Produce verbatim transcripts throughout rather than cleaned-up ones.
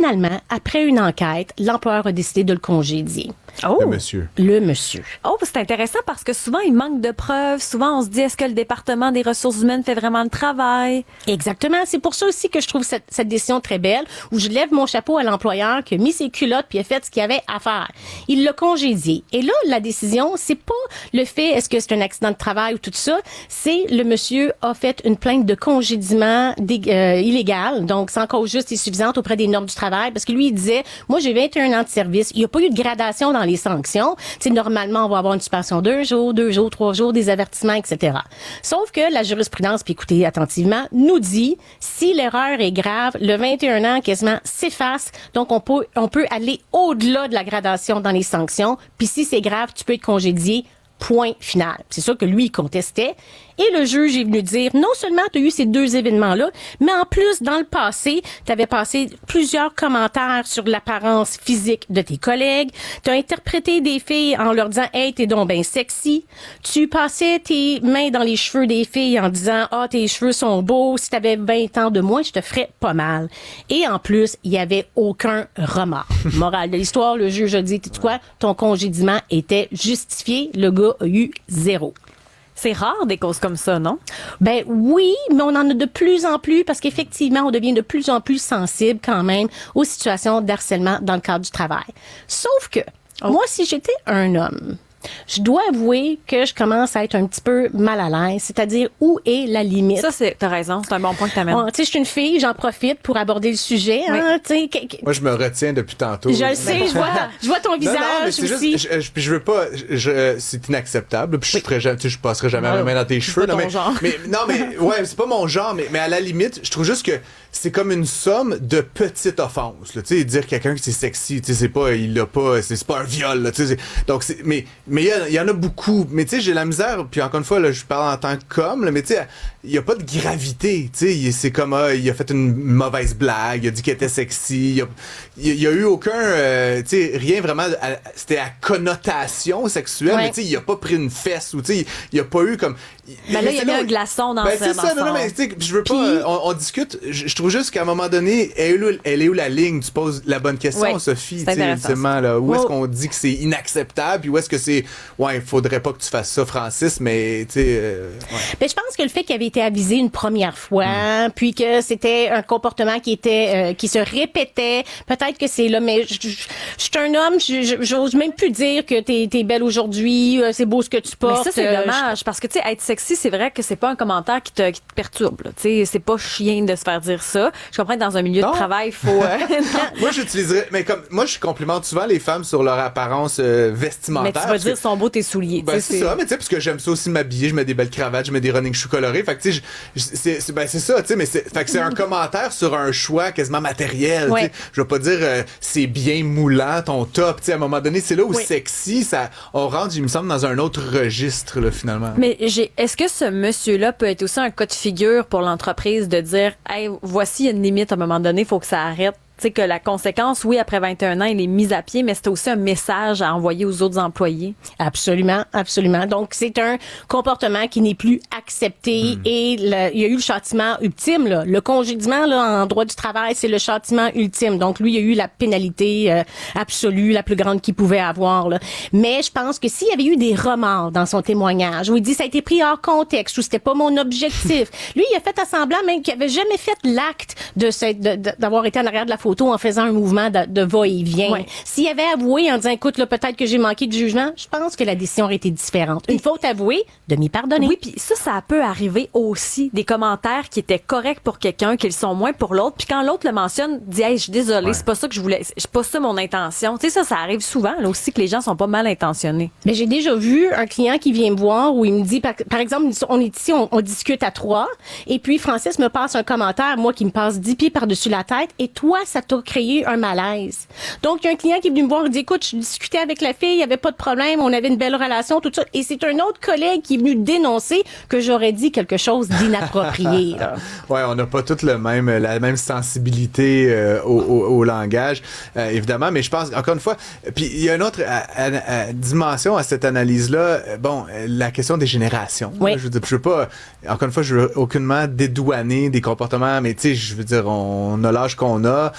finalement, après une enquête, l'employeur a décidé de le congédier. Oh. Le monsieur. Le monsieur. Oh, c'est intéressant parce que souvent, il manque de preuves. Souvent, on se dit, est-ce que le département des ressources humaines fait vraiment le travail? Exactement. C'est pour ça aussi que je trouve cette, cette décision très belle, où je lève mon chapeau à l'employeur qui a mis ses culottes puis a fait ce qu'il avait à faire. Il l'a congédié. Et là, la décision, c'est pas le fait, est-ce que c'est un accident de travail ou tout ça, c'est le monsieur a fait une plainte de congédiement dé, euh, illégal, donc sans cause juste et suffisante auprès des normes du travail, parce que lui, il disait, moi, j'ai vingt et un ans de service, il n'y a pas eu de gradation dans les sanctions. Tu sais, normalement, on va avoir une suspension deux jours, deux jours, trois jours, des avertissements, et cetera. Sauf que la jurisprudence, puis écoutez attentivement, nous dit, si l'erreur est grave, le vingt et un ans quasiment s'efface, donc on peut, on peut aller au-delà de la gradation dans les sanctions, puis si c'est grave, tu peux être congédié. Point final. C'est ça que lui, il contestait. Et le juge est venu dire, non seulement tu as eu ces deux événements-là, mais en plus, dans le passé, tu avais passé plusieurs commentaires sur l'apparence physique de tes collègues. Tu as interprété des filles en leur disant, hey, t'es donc ben sexy. Tu passais tes mains dans les cheveux des filles en disant, ah, tes cheveux sont beaux. Si tu avais vingt ans de moins, je te ferais pas mal. Et en plus, il y avait aucun remords. Morale de l'histoire, le juge a dit, tu sais quoi, ton congédiement était justifié. Le gars a eu zéro. C'est rare des causes comme ça, non? Ben oui, mais on en a de plus en plus parce qu'effectivement, on devient de plus en plus sensible quand même aux situations d'harcèlement dans le cadre du travail. Sauf que, oh. moi, si j'étais un homme, je dois avouer que je commence à être un petit peu mal à l'aise, c'est-à-dire où est la limite. Ça, c'est, t'as raison, c'est un bon point que t'amènes. Bon, tu sais, je suis une fille, j'en profite pour aborder le sujet. Oui. Hein, tu sais, que- que- Moi, je me retiens depuis tantôt. je le sais, je vois, je vois ton Non, visage non, mais c'est aussi. juste, je, je, puis je veux pas, je, je- c'est inacceptable, puis je ferais jamais, tu sais, je passerai jamais Non, ma main dans tes c'est cheveux. pas Non, ton mais, genre. mais, non, mais, ouais, c'est pas mon genre, mais, mais à la limite, je trouve juste que c'est comme une somme de petites offenses, là. Tu sais, dire quelqu'un que c'est sexy, tu sais, c'est pas, il l'a pas, c'est, c'est pas un viol, là, tu sais. c'est- Donc, c'est, mais, mais il y, a- il y en a beaucoup. Mais tu sais, j'ai la misère, puis encore une fois, là, je parle en tant qu'homme, là, mais tu sais, il y a pas de gravité, tu sais. il- C'est comme, ah, il a fait une mauvaise blague, il a dit qu'elle était sexy, il y a, il y a- il y a eu aucun, euh, tu sais, rien vraiment, à- c'était à connotation sexuelle, Ouais. mais tu sais, il a pas pris une fesse, ou tu sais, il y a pas eu comme... Ben là, il y a c'est mis où- un glaçon dans ben, ce c'est ça, non, non, mensonge. mais tu sais, je veux pas, Puis- euh, on, on discute, je, je trouve juste qu'à un moment donné, elle est où, elle est où la ligne? Tu poses la bonne question, Ouais, Sophie, c'est tu sais, intéressant, ultimement, là. Où est-ce Oh. qu'on dit que c'est inacceptable, puis où est-ce que c'est, ouais, il faudrait pas que tu fasses ça, Francis, mais tu sais, euh, ouais. Ben, je pense que le fait qu'il avait été avisé une première fois, puis que c'était un comportement qui était euh, qui se répétait, peut-être que c'est là, mais je je- je suis un homme, je- je- j'ose même plus dire que t'es es belle aujourd'hui, euh, c'est beau ce que tu Mais portes. ça, c'est euh, dommage, parce que, tu sais, être sexy, c'est vrai que c'est pas un commentaire qui te, qui te perturbe, là. Tu sais, c'est pas chien de se faire dire ça. Je comprends que dans un milieu Non. de travail, il faut... euh, Moi, j'utiliserais, mais comme, moi, je complimente souvent les femmes sur leur apparence euh, mais vestimentaire. tu vas parce que- dire, sont beaux tes souliers. Ben, tu sais, c'est ça, mais tu sais, parce que j'aime ça aussi m'habiller, je mets des belles cravates, je mets des running shoes colorés. Fait que, tu sais, je- je- c'est, c'est, ben, c'est ça, tu sais, mais c'est, fait que c'est un commentaire sur un choix quasiment matériel, Ouais. tu sais. Je vais pas dire, euh, c'est bien moulant ton top, tu sais, à un moment donné, c'est là où Oui. sexy, ça, on rentre, il me semble, dans un autre registre, là, finalement. Mais j'ai, est-ce que ce monsieur-là peut être aussi un cas de figure pour l'entreprise de dire, hey, voici il y a une limite à un moment donné, il faut que ça arrête. Tu sais, que la conséquence, oui, après vingt et un ans, il est mis à pied, mais c'est aussi un message à envoyer aux autres employés. Absolument, absolument. Donc, c'est un comportement qui n'est plus accepté et le- il y a eu le châtiment ultime, là. Le congédiement, là, en droit du travail, c'est le châtiment ultime. Donc, lui, il y a eu la pénalité euh, absolue, la plus grande qu'il pouvait avoir, là. Mais je pense que s'il y avait eu des remords dans son témoignage, où il dit ça a été pris hors contexte, où c'était pas mon objectif. Lui, il a fait à semblant même qu'il avait jamais fait l'acte de cette, de- de- d'avoir été en arrière de la photo en faisant un mouvement de, de va-et-vient. Ouais. S'il avait avoué en disant, écoute, là, peut-être que j'ai manqué de jugement, je pense que la décision aurait été différente. Une faute avouée, demi-pardonnée. Oui, puis ça, ça peut arriver aussi. Des commentaires qui étaient corrects pour quelqu'un, qui le sont moins pour l'autre. Puis quand l'autre le mentionne, dit, hey, je suis désolée, Ouais. c'est pas ça que je voulais, c'est pas ça mon intention. Tu sais, ça, ça arrive souvent, là aussi, que les gens sont pas mal intentionnés. Mais j'ai déjà vu un client qui vient me voir où il me dit, par, par exemple, on est ici, on, on discute à trois, et puis Francis me passe un commentaire, moi qui me passe dix pieds par-dessus la tête, et toi, ça t'a créé un malaise. Donc, il y a un client qui est venu me voir et dit, écoute, je discutais avec la fille, il y avait pas de problème, on avait une belle relation, tout ça, et c'est un autre collègue qui est venu dénoncer que j'aurais dit quelque chose d'inapproprié, là. Ouais, on n'a pas toutes le même, la même sensibilité euh, au, au, au langage, euh, évidemment, mais je pense, encore une fois, puis il y a une autre à, à, à dimension à cette analyse-là, euh, bon, euh, la question des générations. Oui. Là, je veux dire, je veux pas, encore une fois, je veux aucunement dédouaner des comportements, mais tu sais, je veux dire, on a l'âge qu'on a,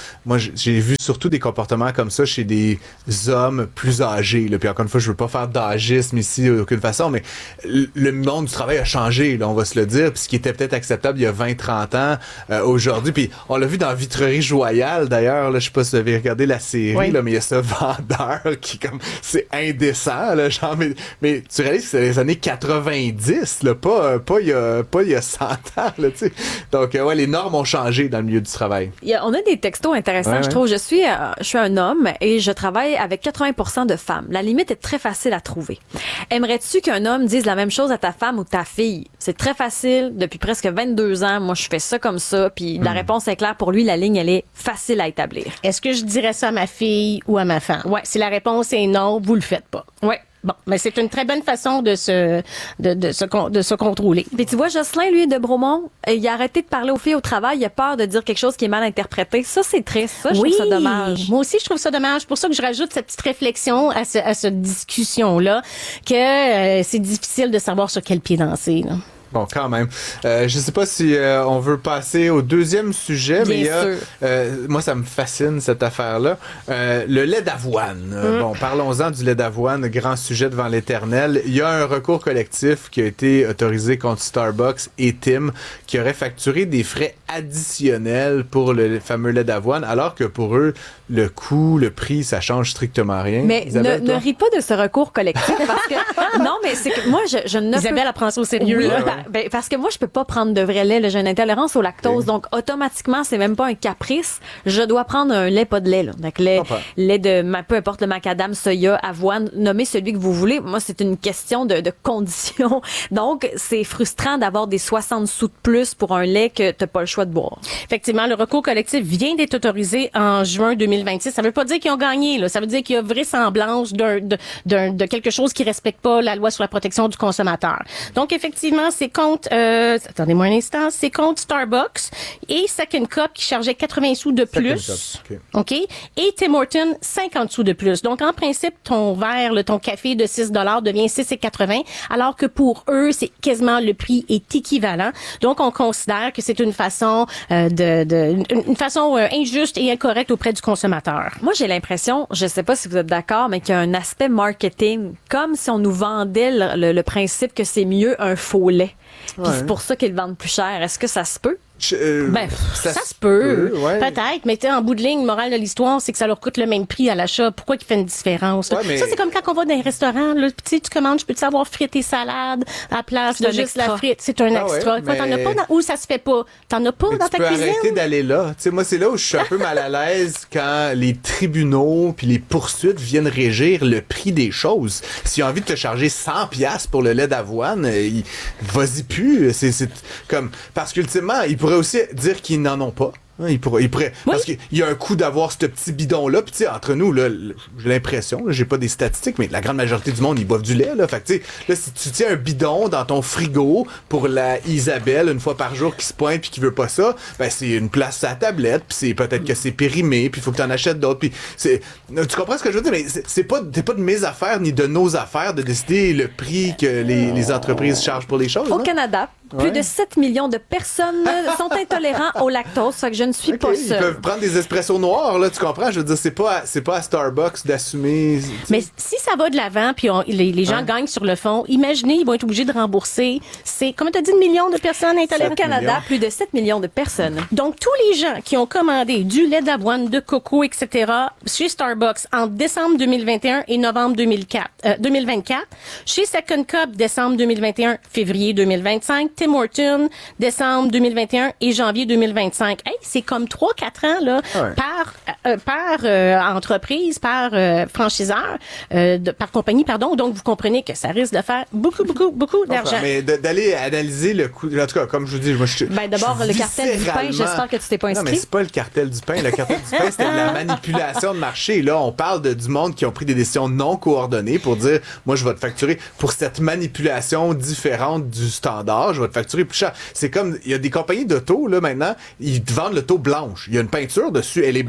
moi, j'ai vu surtout des comportements comme ça chez des hommes plus âgés. Là. Puis encore une fois, je veux pas faire d'agisme ici d'aucune façon, mais le monde du travail a changé, là, on va se le dire. Puis ce qui était peut-être acceptable il y a vingt trente ans, euh, aujourd'hui. Puis on l'a vu dans Vitrerie Royale, d'ailleurs. Là, je sais pas si vous avez regardé la série, oui. là, mais il y a ce vendeur qui, comme, c'est indécent, là, genre, mais, mais tu réalises que c'est les années quatre-vingt-dix, là, pas, pas, il y a, pas il y a cent ans, là, tu sais. Donc, euh, ouais, les normes ont changé dans le milieu du travail. Il y a, on a des textos intéressants, ouais, je ouais. trouve. Je suis, euh, je suis un homme et je travaille avec quatre-vingts pour cent de femmes. La limite est très facile à trouver. Aimerais-tu qu'un homme dise la même chose à ta femme ou ta fille? C'est très facile. Depuis presque vingt-deux ans, moi, je fais ça comme ça. Puis mmh. la réponse est claire pour lui. La ligne, elle est facile à établir. Est-ce que je dirais ça à ma fille ou à ma femme? Ouais. Si la réponse est non, vous le faites pas. Ouais. Bon, mais c'est une très bonne façon de se, de, de, se, de se contrôler. Puis tu vois, Jocelyn, lui, de Bromont, il a arrêté de parler aux filles au travail. Il a peur de dire quelque chose qui est mal interprété. Ça, c'est triste. Ça, je oui, trouve ça dommage. Moi aussi, je trouve ça dommage. C'est pour ça que je rajoute cette petite réflexion à, ce, à cette discussion-là, que euh, c'est difficile de savoir sur quel pied danser, là. Bon, quand même. Euh, je sais pas si euh, on veut passer au deuxième sujet, Bien mais il y a, sûr. Euh, moi, ça me fascine, cette affaire-là. Euh, le lait d'avoine. Euh, mm. Bon, parlons-en du lait d'avoine, grand sujet devant l'éternel. Il y a un recours collectif qui a été autorisé contre Starbucks et Tim, qui aurait facturé des frais additionnels pour le fameux lait d'avoine, alors que pour eux, le coût, le prix, ça change strictement rien. Mais Isabelle, ne, ne ris pas de ce recours collectif, parce que... non, mais c'est que moi, je, je ne Isabelle, peux... elle prend ça au sérieux. Oui, là. Ben, ben, parce que moi, je peux pas prendre de vrai lait. Là. J'ai une intolérance au lactose. Oui. Donc, automatiquement, c'est même pas un caprice. Je dois prendre un lait, pas de lait. Là. Donc, lait, oh, lait de, peu importe le macadam, soya, avoine, nommez celui que vous voulez. Moi, c'est une question de, de condition. Donc, c'est frustrant d'avoir des soixante sous de plus pour un lait que t'as pas le choix de boire. Effectivement, le recours collectif vient d'être autorisé en juin deux mille vingt-six. Ça veut pas dire qu'ils ont gagné, là. Ça veut dire qu'il y a vraisemblance d'un, de, d'un, de quelque chose qui respecte pas la loi sur la protection du consommateur. Donc, effectivement, c'est contre, euh, attendez-moi un instant, c'est contre Starbucks et Second Cup qui chargeait quatre-vingts sous de plus. Cup, OK. Et Tim Hortons, cinquante sous de plus. Donc, en principe, ton verre, là, ton café de six dollars devient six quatre-vingts, alors que pour eux, c'est quasiment le prix est équivalent. Donc, on considère que c'est une façon, euh, de, de, une, une façon euh, injuste et incorrecte auprès du consommateur. Moi, j'ai l'impression, je sais pas si vous êtes d'accord, mais qu'il y a un aspect marketing, comme si on nous vendait le, le, le principe que c'est mieux un faux lait. Puis ouais. c'est pour ça qu'ils le vendent plus cher. Est-ce que ça se peut? Je, euh, ben, ça, ça se peut, peut ouais. peut-être, mais en bout de ligne, morale de l'histoire, c'est que ça leur coûte le même prix à l'achat. Pourquoi il fait une différence? Ouais, mais... Ça, c'est comme quand on va dans un restaurant, là, tu commandes, je peux-tu avoir frites et salades à la place de juste extra. La frite? C'est un ah extra. Ouais, mais... T'en as pas dans... Ou ça se fait pas? T'en as pas mais dans ta cuisine? Tu peux arrêter d'aller là. T'sais, moi, c'est là où je suis un peu mal à l'aise quand les tribunaux puis les poursuites viennent régir le prix des choses. S'ils ont envie de te charger cent piastres pour le lait d'avoine, il... vas-y plus. C'est, c'est comme... Parce qu'ultimement, ils pourraient aussi dire qu'ils n'en ont pas. Il pourrait, il pourrait oui. Parce qu'il y a un coût d'avoir ce petit bidon-là. Puis, tu sais, entre nous, là, j'ai l'impression, là, j'ai pas des statistiques, mais la grande majorité du monde, ils boivent du lait, là. Fait que, tu sais, là, si tu tiens un bidon dans ton frigo pour la Isabelle, une fois par jour, qui se pointe puis qui veut pas ça, ben, c'est une place à la tablette, puis c'est peut-être que c'est périmé, puis il faut que t'en achètes d'autres, puis c'est, tu comprends ce que je veux dire? Mais c'est, c'est pas, c'est pas de mes affaires ni de nos affaires de décider le prix que les, les entreprises chargent pour les choses. Au non? Canada, plus ouais. de sept millions de personnes sont intolérants au lactose, fait que je ne suis okay, pas seule. Ils peuvent prendre des espressos noirs, là, tu comprends? Je veux dire, c'est pas à, c'est pas à Starbucks d'assumer... Mais si ça va de l'avant, puis on, les, les gens hein? gagnent sur le fond, imaginez, ils vont être obligés de rembourser. C'est, comment t'as dit, de millions de personnes intolérantes? Au Canada, millions. Plus de sept millions de personnes. Donc, tous les gens qui ont commandé du lait d'avoine, de coco, et cetera, chez Starbucks en décembre deux mille vingt et un et novembre deux mille quatre, euh, deux mille vingt-quatre, chez Second Cup, décembre deux mille vingt et un, février deux mille vingt-cinq, Tim Hortons, décembre deux mille vingt et un et janvier deux mille vingt-cinq. Hey, c'est comme trois quatre ans là, ouais. par euh, par euh, entreprise, par euh, franchiseur, euh, de, par compagnie, pardon. Donc, vous comprenez que ça risque de faire beaucoup, beaucoup, beaucoup d'argent. Enfin, mais de, d'aller analyser le coût... En tout cas, comme je vous dis, moi, je Ben d'abord, je le cartel du pain, j'espère que tu t'es pas inscrit. Non, mais c'est pas le cartel du pain. Le cartel du pain, c'était de la manipulation de marché. Là, on parle de, du monde qui ont pris des décisions non coordonnées pour dire, moi, je vais te facturer pour cette manipulation différente du standard, je vais te facturer plus cher. C'est comme, il y a des compagnies d'auto, là, maintenant, ils te vendent l'auto blanche. Il y a une peinture dessus, elle est blanche. Si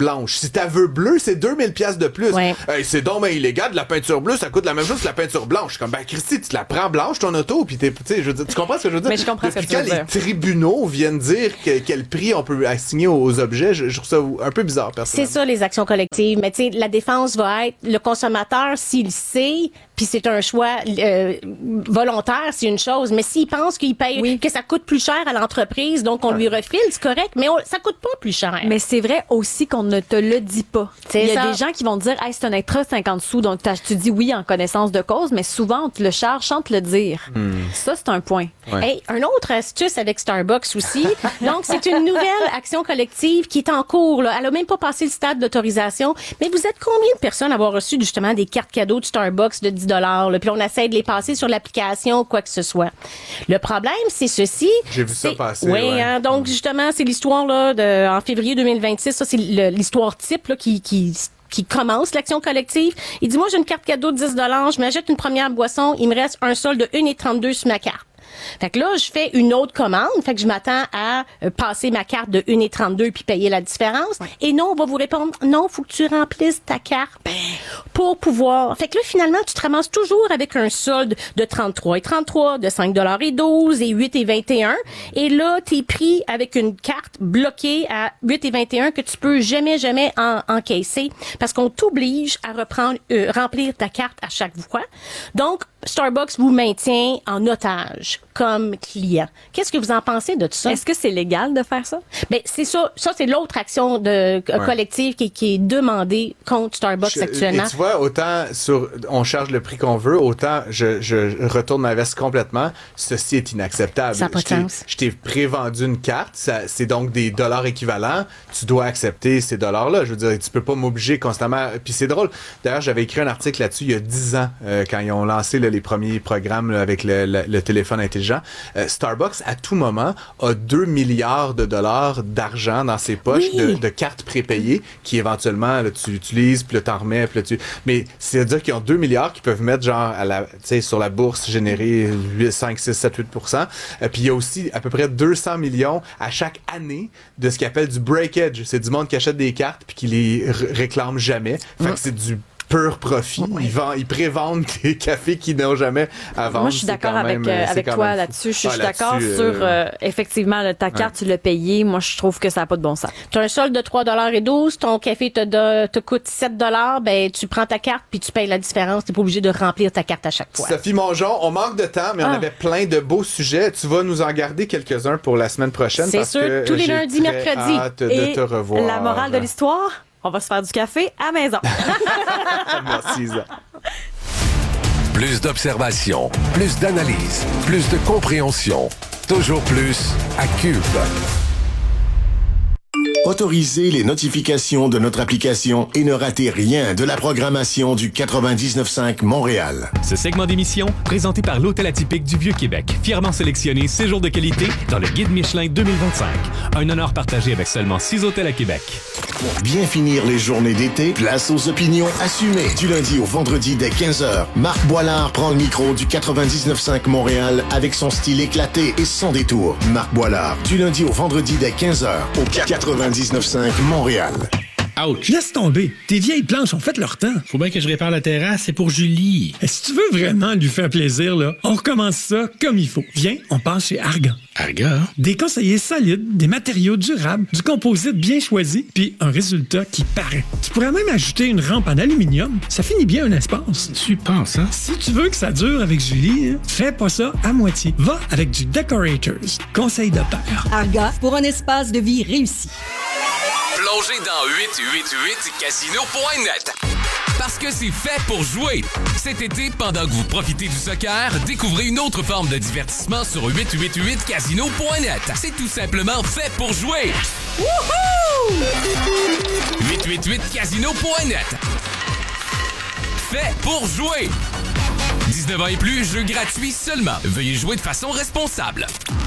si ta veux bleue, c'est deux mille piastres de plus. Ouais. Hey, c'est donc ben illégal, de la peinture bleue, ça coûte la même chose que la peinture blanche. Je suis comme, ben, Christy, tu la prends blanche, ton auto, puis t'es, tu sais, je veux dire, tu comprends ce que je veux dire? Mais je comprends Depuis ce que tu veux quand dire. les tribunaux viennent dire que, quel prix on peut assigner aux objets, je, je trouve ça un peu bizarre, C'est personnellement. ça, les actions collectives. Mais tu sais, la défense va être le consommateur, s'il sait, puis c'est un choix euh, volontaire, c'est une chose. Mais s'il pense qu'il paye, Oui. que ça coûte plus cher à l'entreprise, donc on lui refile, c'est correct, mais on, ça coûte pas plus cher. Mais c'est vrai aussi qu'on ne te le dit pas. C'est Il y a ça. des gens qui vont te dire, hey, c'est un extra cinquante sous, donc t'as- tu dis oui en connaissance de cause, mais souvent on te le charge sans te le dire. Ça, c'est un point. Ouais. Hey, un autre astuce avec Starbucks aussi. Donc, c'est une nouvelle action collective qui est en cours. Là. Elle a même pas passé le stade d'autorisation. Mais vous êtes combien de personnes à avoir reçu justement des cartes cadeaux de Starbucks de dix dollars? Puis on essaie de les passer sur l'application ou quoi que ce soit. Le problème, c'est ceci. J'ai vu ça C'est- passer, Oui, ouais. hein, donc justement, c'est l'histoire là de en février deux mille vingt-six. Ça, c'est le- l'histoire type là, qui qui qui commence l'action collective. Il dit, moi, j'ai une carte cadeau de dix dollars, je m'achète une première boisson, il me reste un solde de un virgule trente-deux sur ma carte. Fait que là, je fais une autre commande. Fait que je m'attends à euh, passer ma carte de un virgule trente-deux puis payer la différence. Et non, on va vous répondre, non, faut que tu remplisses ta carte pour pouvoir. Fait que là, finalement, tu te ramasses toujours avec un solde de trente-trois et trente-trois, de cinq dollars et douze et huit et vingt et un. Et là, t'es pris avec une carte bloquée à huit et vingt et un que tu peux jamais, jamais en, encaisser parce qu'on t'oblige à reprendre, euh, remplir ta carte à chaque fois. Donc, Starbucks vous maintient en otage comme client. Qu'est-ce que vous en pensez de tout ça? Est-ce que c'est légal de faire ça? Ben, c'est ça, ça c'est l'autre action de Ouais. collective qui, qui est demandée contre Starbucks Je- actuellement. Et tu vois, autant sur, on charge le prix qu'on veut, autant je, je retourne ma veste complètement. Ceci est inacceptable. Ça a pas de Je t'ai- sens. Je t'ai prévendu une carte, ça, c'est donc des dollars équivalents. Tu dois accepter ces dollars-là. Je veux dire, tu peux pas m'obliger constamment. Puis c'est drôle. D'ailleurs, j'avais écrit un article là-dessus il y a dix ans, euh, quand ils ont lancé là, les premiers programmes là, avec le, le, le téléphone intelligent. Euh, Starbucks, à tout moment, a deux milliards de dollars d'argent dans ses poches Oui. de, de cartes prépayées qui éventuellement là, tu utilises, puis là, t'en remets, puis là, tu... Mais c'est-à-dire qu'ils ont deux milliards qu'ils peuvent mettre genre à la, tu sais, sur la bourse, générer huit, cinq, six, sept, huit pour cent. Euh, puis il y a aussi à peu près deux cents millions à chaque année de ce qu'ils appellent du breakage. C'est du monde qui achète des cartes puis qui les r- réclame jamais. Fait que c'est du pur profit. Ils, vendent, ils prévendent des cafés qu'ils n'ont jamais à vendre. Moi, je suis C'est d'accord quand avec, même, euh, euh, c'est avec quand toi même fou. là-dessus. Je suis Ah, je suis d'accord là-dessus, sur, euh, euh, effectivement, là, ta carte, tu l'as payée. Moi, je trouve que ça n'a pas de bon sens. Tu as un solde de trois dollars et douze, ton café te, do- te coûte sept dollars, ben tu prends ta carte puis tu payes la différence. Tu n'es pas obligé de remplir ta carte à chaque fois. Sophie Mongeon, on manque de temps, mais on Ah. avait plein de beaux sujets. Tu vas nous en garder quelques-uns pour la semaine prochaine. C'est parce sûr, que tous les j'ai lundis, très mercredis. hâte de Et te revoir. la morale de l'histoire, on va se faire du café à la maison. Merci, Isa. Plus d'observation, plus d'analyse, plus de compréhension. Toujours plus à Cube. Autorisez les notifications de notre application et ne ratez rien de la programmation du quatre-vingt-dix-neuf cinq Montréal. Ce segment d'émission, présenté par l'Hôtel Atypique du Vieux-Québec, fièrement sélectionné séjour de qualité dans le Guide Michelin deux mille vingt-cinq. Un honneur partagé avec seulement six hôtels à Québec. Pour bien finir les journées d'été, place aux opinions assumées. Du lundi au vendredi dès quinze heures, Marc Boilard prend le micro du quatre-vingt-dix-neuf cinq Montréal avec son style éclaté et sans détour. Marc Boilard, du lundi au vendredi dès quinze heures au quatre-vingt-dix-neuf cinq Montréal. Ouch. Laisse tomber. Tes vieilles planches ont fait leur temps. Faut bien que je répare la terrasse, c'est pour Julie. Et si tu veux vraiment lui faire plaisir, là, on recommence ça comme il faut. Viens, on passe chez Argan. Argan? Des conseillers solides, des matériaux durables, du composite bien choisi, puis un résultat qui paraît. Tu pourrais même ajouter une rampe en aluminium. Ça finit bien un espace. Tu penses, hein? Si tu veux que ça dure avec Julie, hein, fais pas ça à moitié. Va avec du Decorators. Conseil de père. Arga, pour un espace de vie réussi. Plongez dans huit huit huit casino point net. Parce que c'est fait pour jouer. Cet été, pendant que vous profitez du soccer, découvrez une autre forme de divertissement sur huit huit huit casino point net. C'est tout simplement fait pour jouer. Wouhou! huit huit huit casino point net. Fait pour jouer. dix-neuf ans et plus, jeu gratuit seulement. Veuillez jouer de façon responsable.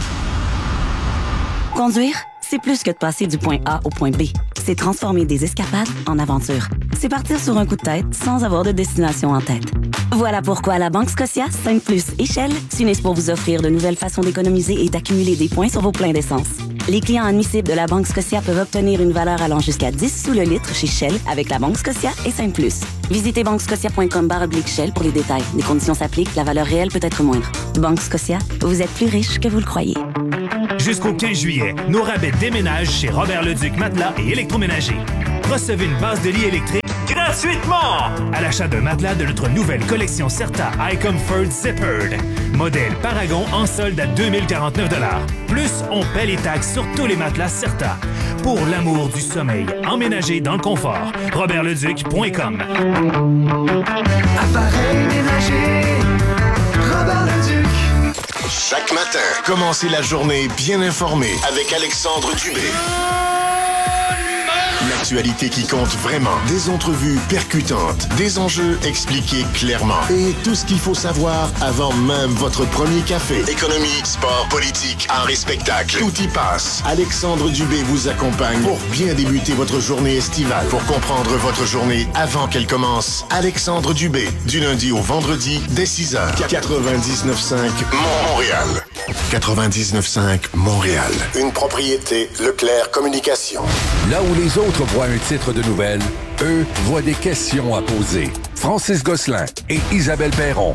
Conduire, c'est plus que de passer du point A au point B. C'est transformer des escapades en aventures. C'est partir sur un coup de tête sans avoir de destination en tête. Voilà pourquoi la Banque Scotia, cinq plus Échelle s'unissent pour vous offrir de nouvelles façons d'économiser et d'accumuler des points sur vos pleins d'essence. Les clients admissibles de la Banque Scotia peuvent obtenir une valeur allant jusqu'à dix sous le litre chez Shell avec la Banque Scotia et Simple Plus. Visitez banque scotia point com barre oblique Shell pour les détails. Les conditions s'appliquent, la valeur réelle peut être moindre. Banque Scotia, vous êtes plus riche que vous le croyez. Jusqu'au quinze juillet, nos rabais déménagent chez Robert Leduc Matelas et Électroménager. Recevez une base de lit électrique gratuitement à l'achat d'un matelas de notre nouvelle collection Certa iComfort Zippered. Modèle Paragon en solde à deux mille quarante-neuf dollars. Plus, on paie les taxes sur tous les matelas Certa. Pour l'amour du sommeil, emménagé dans le confort. robert leduc point com. Appareil ménager, Robert Leduc. Chaque matin, commencez la journée bien informé avec Alexandre Dubé. L'actualité qui compte vraiment. Des entrevues percutantes, des enjeux expliqués clairement et tout ce qu'il faut savoir avant même votre premier café. Économie, sport, politique, art et spectacle. Tout y passe. Alexandre Dubé vous accompagne pour bien débuter votre journée estivale. Pour comprendre votre journée avant qu'elle commence, Alexandre Dubé, du lundi au vendredi dès six heures. quatre-vingt-dix-neuf cinq Montréal. quatre-vingt-dix-neuf cinq Montréal. Une propriété Leclerc Communication. Là où les autres voient un titre de nouvelle, eux voient des questions à poser. Francis Gosselin et Isabelle Perron.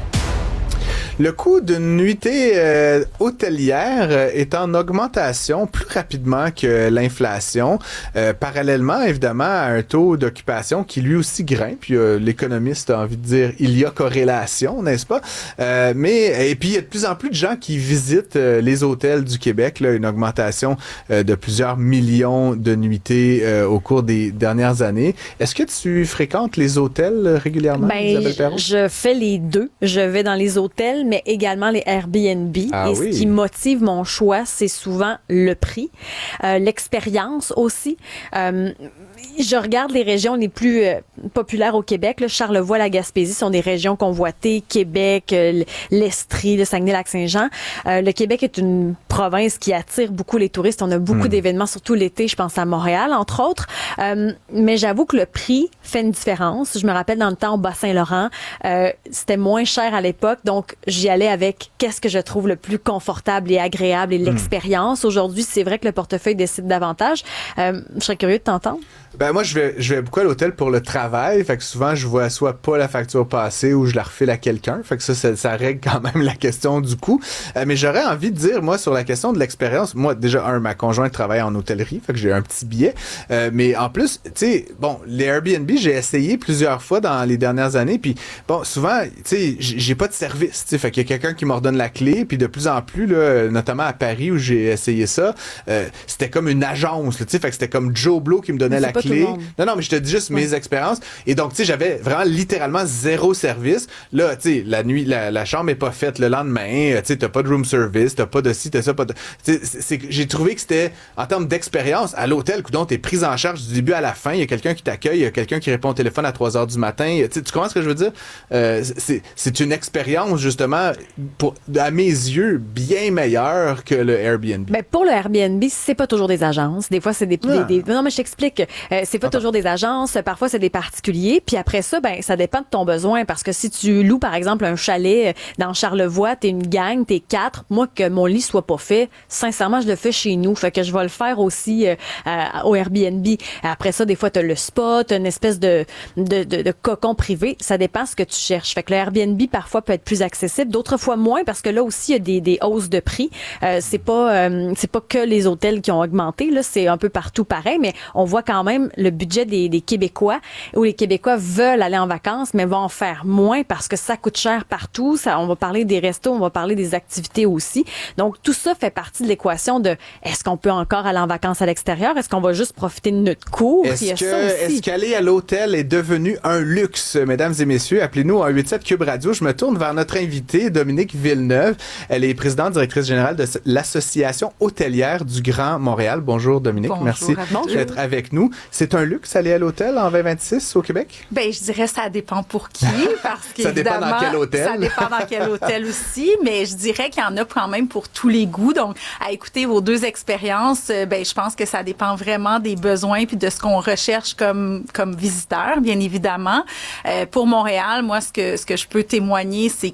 Le coût d'une nuitée euh, hôtelière euh, est en augmentation plus rapidement que l'inflation, euh, parallèlement évidemment à un taux d'occupation qui lui aussi grimpe. Puis euh, l'économiste a envie de dire il y a corrélation, n'est-ce pas? Euh, mais et puis il y a de plus en plus de gens qui visitent euh, les hôtels du Québec, là, une augmentation euh, de plusieurs millions de nuitées euh, au cours des dernières années. Est-ce que tu fréquentes les hôtels euh, régulièrement, ben, Isabelle Perron? Je fais les deux. Je vais dans les hôtels, mais également les Airbnb. Ah et oui. ce qui motive mon choix, c'est souvent le prix, euh, l'expérience aussi. Euh, je regarde les régions les plus euh, populaires au Québec. Là, Charlevoix, la Gaspésie sont des régions convoitées. Québec, euh, l'Estrie, le Saguenay-Lac-Saint-Jean. Euh, le Québec est une province qui attire beaucoup les touristes. On a beaucoup mmh. d'événements, surtout l'été. Je pense à Montréal, entre autres. Euh, mais j'avoue que le prix fait une différence. Je me rappelle dans le temps au Bas-Saint-Laurent, euh, c'était moins cher à l'époque. Donc, j'y allais avec qu'est-ce que je trouve le plus confortable et agréable et l'expérience. Mmh. Aujourd'hui, c'est vrai que le portefeuille décide davantage. Euh, je serais curieux de t'entendre. Ben moi, je vais, je vais beaucoup à l'hôtel pour le travail. Fait que souvent, je vois soit pas la facture passée ou je la refile à quelqu'un. Fait que ça, ça, ça règle quand même la question du coût. Euh, mais j'aurais envie de dire, moi, sur la question de l'expérience, moi, déjà, un, ma conjointe travaille en hôtellerie. Fait que j'ai un petit billet. Euh, mais en plus, tu sais, bon, les Airbnb, j'ai essayé plusieurs fois dans les dernières années. Puis bon, souvent, tu sais, j'ai pas de service. Tu sais, fait qu'il y a quelqu'un qui m'ordonne la clé. Puis de plus en plus, là, notamment à Paris où j'ai essayé ça, euh, c'était comme une agence. Tu sais, fait que c'était comme Joe Blow qui me donnait la clé. Non, non, mais je te dis juste ouais. mes expériences. Et donc, tu sais, j'avais vraiment littéralement zéro service. Là, tu sais, la nuit, la, la chambre est pas faite le lendemain. Tu sais, t'as pas de room service, t'as pas de ci, t'as ça, pas de... Tu sais, c'est, j'ai trouvé que c'était, en termes d'expérience, à l'hôtel, coudonc, t'es prise en charge du début à la fin. Il y a quelqu'un qui t'accueille, il y a quelqu'un qui répond au téléphone à trois heures du matin. Tu sais, tu comprends ce que je veux dire? Euh, c'est, c'est une expérience, justement, pour, à mes yeux, bien meilleure que le Airbnb. Ben, pour le Airbnb, c'est pas toujours des agences. Des fois, c'est des... Ah. des, des... Non, mais je t'explique. Euh, c'est pas toujours des agences, parfois c'est des particuliers, puis après ça, ben ça dépend de ton besoin, parce que si tu loues par exemple un chalet dans Charlevoix, t'es une gang, t'es quatre, moi que mon lit soit pas fait, sincèrement je le fais chez nous, fait que je vais le faire aussi euh, à, au Airbnb. Après ça, des fois t'as le spa, t'as une espèce de, de, de, de cocon privé, ça dépend ce que tu cherches. Fait que le Airbnb parfois peut être plus accessible, d'autres fois moins, parce que là aussi il y a des, des hausses de prix. Euh, c'est pas euh, c'est pas que les hôtels qui ont augmenté, là c'est un peu partout pareil, mais on voit quand même le budget des, des Québécois, où les Québécois veulent aller en vacances, mais vont en faire moins parce que ça coûte cher partout. Ça, on va parler des restos, on va parler des activités aussi. Donc, tout ça fait partie de l'équation de est-ce qu'on peut encore aller en vacances à l'extérieur? Est-ce qu'on va juste profiter de notre cours? Est-ce, que, est-ce qu'aller à l'hôtel est devenu un luxe, mesdames et messieurs? Appelez-nous en huit sept Cube Radio. Je me tourne vers notre invitée, Dominique Villeneuve. Elle est présidente directrice générale de l'Association hôtelière du Grand Montréal. Bonjour, Dominique. Bonjour, merci bonjour. d'être avec nous. C'est un luxe aller à l'hôtel en vingt vingt-six au Québec? Ben, je dirais ça dépend pour qui, parce que ça dépend dans quel hôtel. Ça dépend dans quel hôtel aussi, mais je dirais qu'il y en a quand même pour tous les goûts. Donc, à écouter vos deux expériences, ben, je pense que ça dépend vraiment des besoins puis de ce qu'on recherche comme comme visiteur, bien évidemment. Euh, pour Montréal, moi, ce que ce que je peux témoigner, c'est qu'il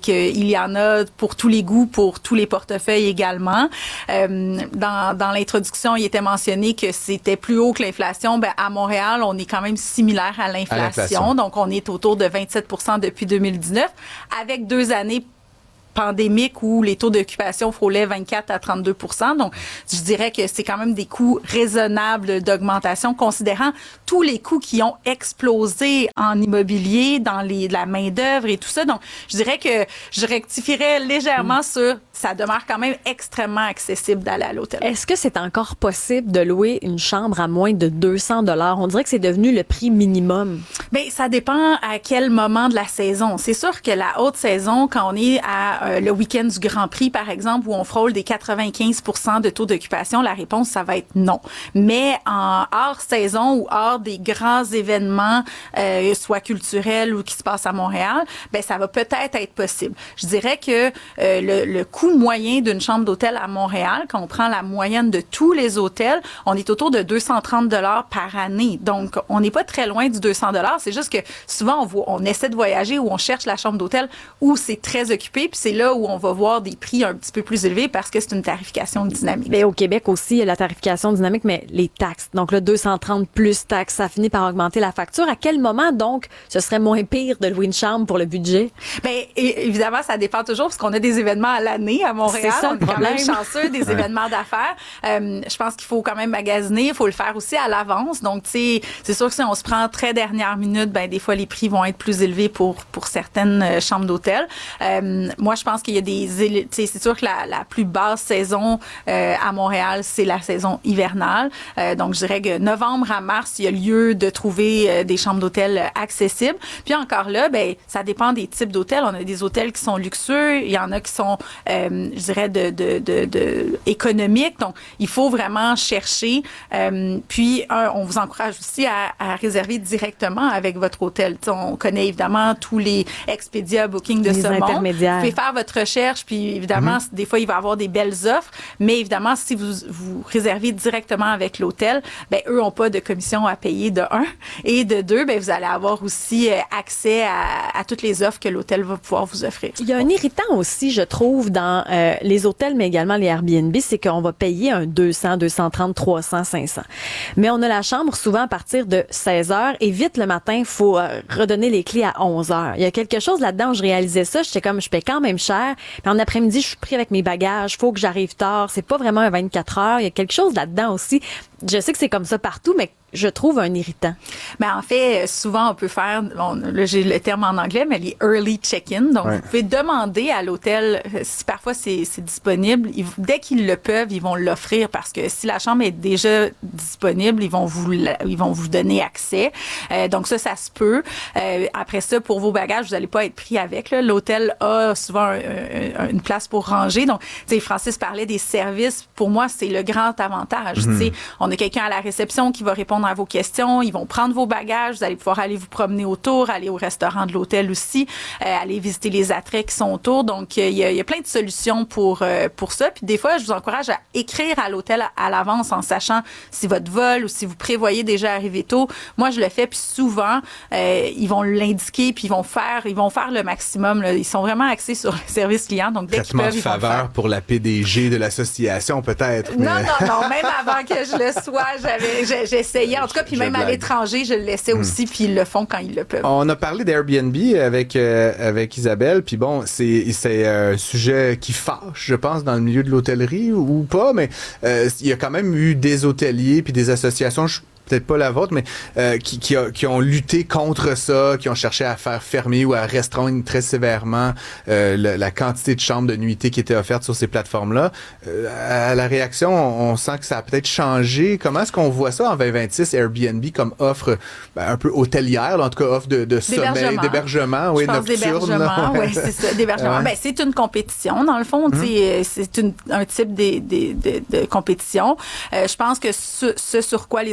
il y en a pour tous les goûts, pour tous les portefeuilles également. Euh, dans, dans l'introduction, il était mentionné que c'était plus haut que l'inflation. Ben, à Montréal, on est quand même similaire à l'inflation. À l'inflation. Donc, on est autour de vingt-sept pour cent depuis deux mille dix-neuf, avec deux années pandémique où les taux d'occupation frôlaient vingt-quatre à trente-deux pour cent. Donc, je dirais que c'est quand même des coûts raisonnables d'augmentation, considérant tous les coûts qui ont explosé en immobilier, dans les, la main-d'œuvre et tout ça. Donc, je dirais que je rectifierais légèrement mmh. sur ça demeure quand même extrêmement accessible d'aller à l'hôtel. Est-ce que c'est encore possible de louer une chambre à moins de deux cents dollars? On dirait que c'est devenu le prix minimum. Bien, ça dépend à quel moment de la saison. C'est sûr que la haute saison, quand on est à euh, le week-end du Grand Prix, par exemple, où on frôle des quatre-vingt-quinze pour cent de taux d'occupation, la réponse, ça va être non. Mais en hors saison ou hors des grands événements, euh, soit culturels ou qui se passent à Montréal, ben ça va peut-être être possible. Je dirais que euh, le, le coût moyen d'une chambre d'hôtel à Montréal, quand on prend la moyenne de tous les hôtels, on est autour de deux cent trente dollars par année. Donc, on n'est pas très loin du deux cents dollars. C'est juste que souvent, on, voit, on essaie de voyager où on cherche la chambre d'hôtel où c'est très occupé, puis c'est là où on va voir des prix un petit peu plus élevés parce que c'est une tarification dynamique. Mais au Québec aussi, il y a la tarification dynamique, mais les taxes. Donc, le deux cent trente plus taxes, ça finit par augmenter la facture. À quel moment, donc, ce serait moins pire de louer une chambre pour le budget? Bien, évidemment, ça dépend toujours parce qu'on a des événements à l'année à Montréal. C'est ça, on est quand même chanceux des ouais. événements d'affaires. Euh, je pense qu'il faut quand même magasiner. Il faut le faire aussi à l'avance. Donc, tu sais, c'est sûr que si on se prend très dernière minute, ben des fois, les prix vont être plus élevés pour, pour certaines euh, chambres d'hôtel. Euh, moi, je pense qu'il y a des... Tu sais, c'est sûr que la, la plus basse saison euh, à Montréal, c'est la saison hivernale. Euh, donc, je dirais que novembre à mars, il y a lieu de trouver euh, des chambres d'hôtel accessibles. Puis encore là, ben ça dépend des types d'hôtels. On a des hôtels qui sont luxueux. Il y en a qui sont... Euh, je dirais, de, de, de, de économique. Donc, il faut vraiment chercher. Euh, puis, un, on vous encourage aussi à, à réserver directement avec votre hôtel. T'sais, on connaît évidemment tous les Expedia, Booking de les ce monde. Intermédiaires. Vous pouvez faire votre recherche, puis évidemment, mm-hmm. des fois, il va y avoir des belles offres. Mais évidemment, si vous vous réservez directement avec l'hôtel, ben eux n'ont pas de commission à payer de un. Et de deux, ben vous allez avoir aussi euh, accès à, à toutes les offres que l'hôtel va pouvoir vous offrir. Il y a un irritant aussi, je trouve, dans euh, les hôtels, mais également les Airbnb, c'est qu'on va payer un deux cents, deux cent trente, trois cents, cinq cents. Mais on a la chambre souvent à partir de seize heures et vite le matin, il faut euh, redonner les clés à onze heures. Il y a quelque chose là-dedans où je réalisais ça, j'étais comme, je paie quand même cher. Puis en après-midi, je suis pris avec mes bagages, faut que j'arrive tard. C'est pas vraiment un vingt-quatre heures. Il y a quelque chose là-dedans aussi. Je sais que c'est comme ça partout, mais je trouve un irritant. Mais en fait, souvent, on peut faire, bon, là, j'ai le terme en anglais, mais les early check-in. Donc, ouais. vous pouvez demander à l'hôtel si parfois c'est, c'est disponible. Ils, dès qu'ils le peuvent, ils vont l'offrir parce que si la chambre est déjà disponible, ils vont vous, ils vont vous donner accès. Euh, donc, ça, ça se peut. Euh, après ça, pour vos bagages, vous n'allez pas être pris avec. Là. L'hôtel a souvent un, un, une place pour ranger. Donc, tu sais, Francis parlait des services. Pour moi, c'est le grand avantage. Mm-hmm. Tu sais, on a quelqu'un à la réception qui va répondre à vos questions, ils vont prendre vos bagages, vous allez pouvoir aller vous promener autour, aller au restaurant de l'hôtel aussi, euh, aller visiter les attraits qui sont autour. Donc, il y a, il y a plein de solutions pour euh, pour ça. Puis des fois, je vous encourage à écrire à l'hôtel à, à l'avance en sachant si votre vol ou si vous prévoyez déjà arriver tôt. Moi, je le fais, puis souvent, euh, ils vont l'indiquer, puis ils vont faire ils vont faire le maximum. Là. Ils sont vraiment axés sur le service client. Donc, dès Traitement qu'ils peuvent, de faveur pour la P D G de l'association, peut-être. Mais... Non, non, non. Même avant que je le sois, j'avais, j'ai, j'essayais. En tout cas, puis même à l'étranger, je le laissais aussi, puis ils le font quand ils le peuvent. On a parlé d'Airbnb avec euh, avec Isabelle, puis bon, c'est c'est un sujet qui fâche, je pense, dans le milieu de l'hôtellerie ou pas, mais euh, il y a quand même eu des hôteliers puis des associations. Je, peut-être pas la vôtre, mais euh, qui, qui, a, qui ont lutté contre ça, qui ont cherché à faire fermer ou à restreindre très sévèrement euh, le, la quantité de chambres de nuitée qui étaient offertes sur ces plateformes-là. Euh, à la réaction, on, on sent que ça a peut-être changé. Comment est-ce qu'on voit ça en vingt vingt-six, Airbnb, comme offre ben, un peu hôtelière, là, en tout cas offre de, de sommeil, d'hébergement, oui, nocturne. D'hébergement, oui, c'est ça, d'hébergement. Ouais. Ben, c'est une compétition, dans le fond, mmh. c'est une, un type de, de, de, de compétition. Euh, je pense que ce, ce sur quoi les hôteliers ont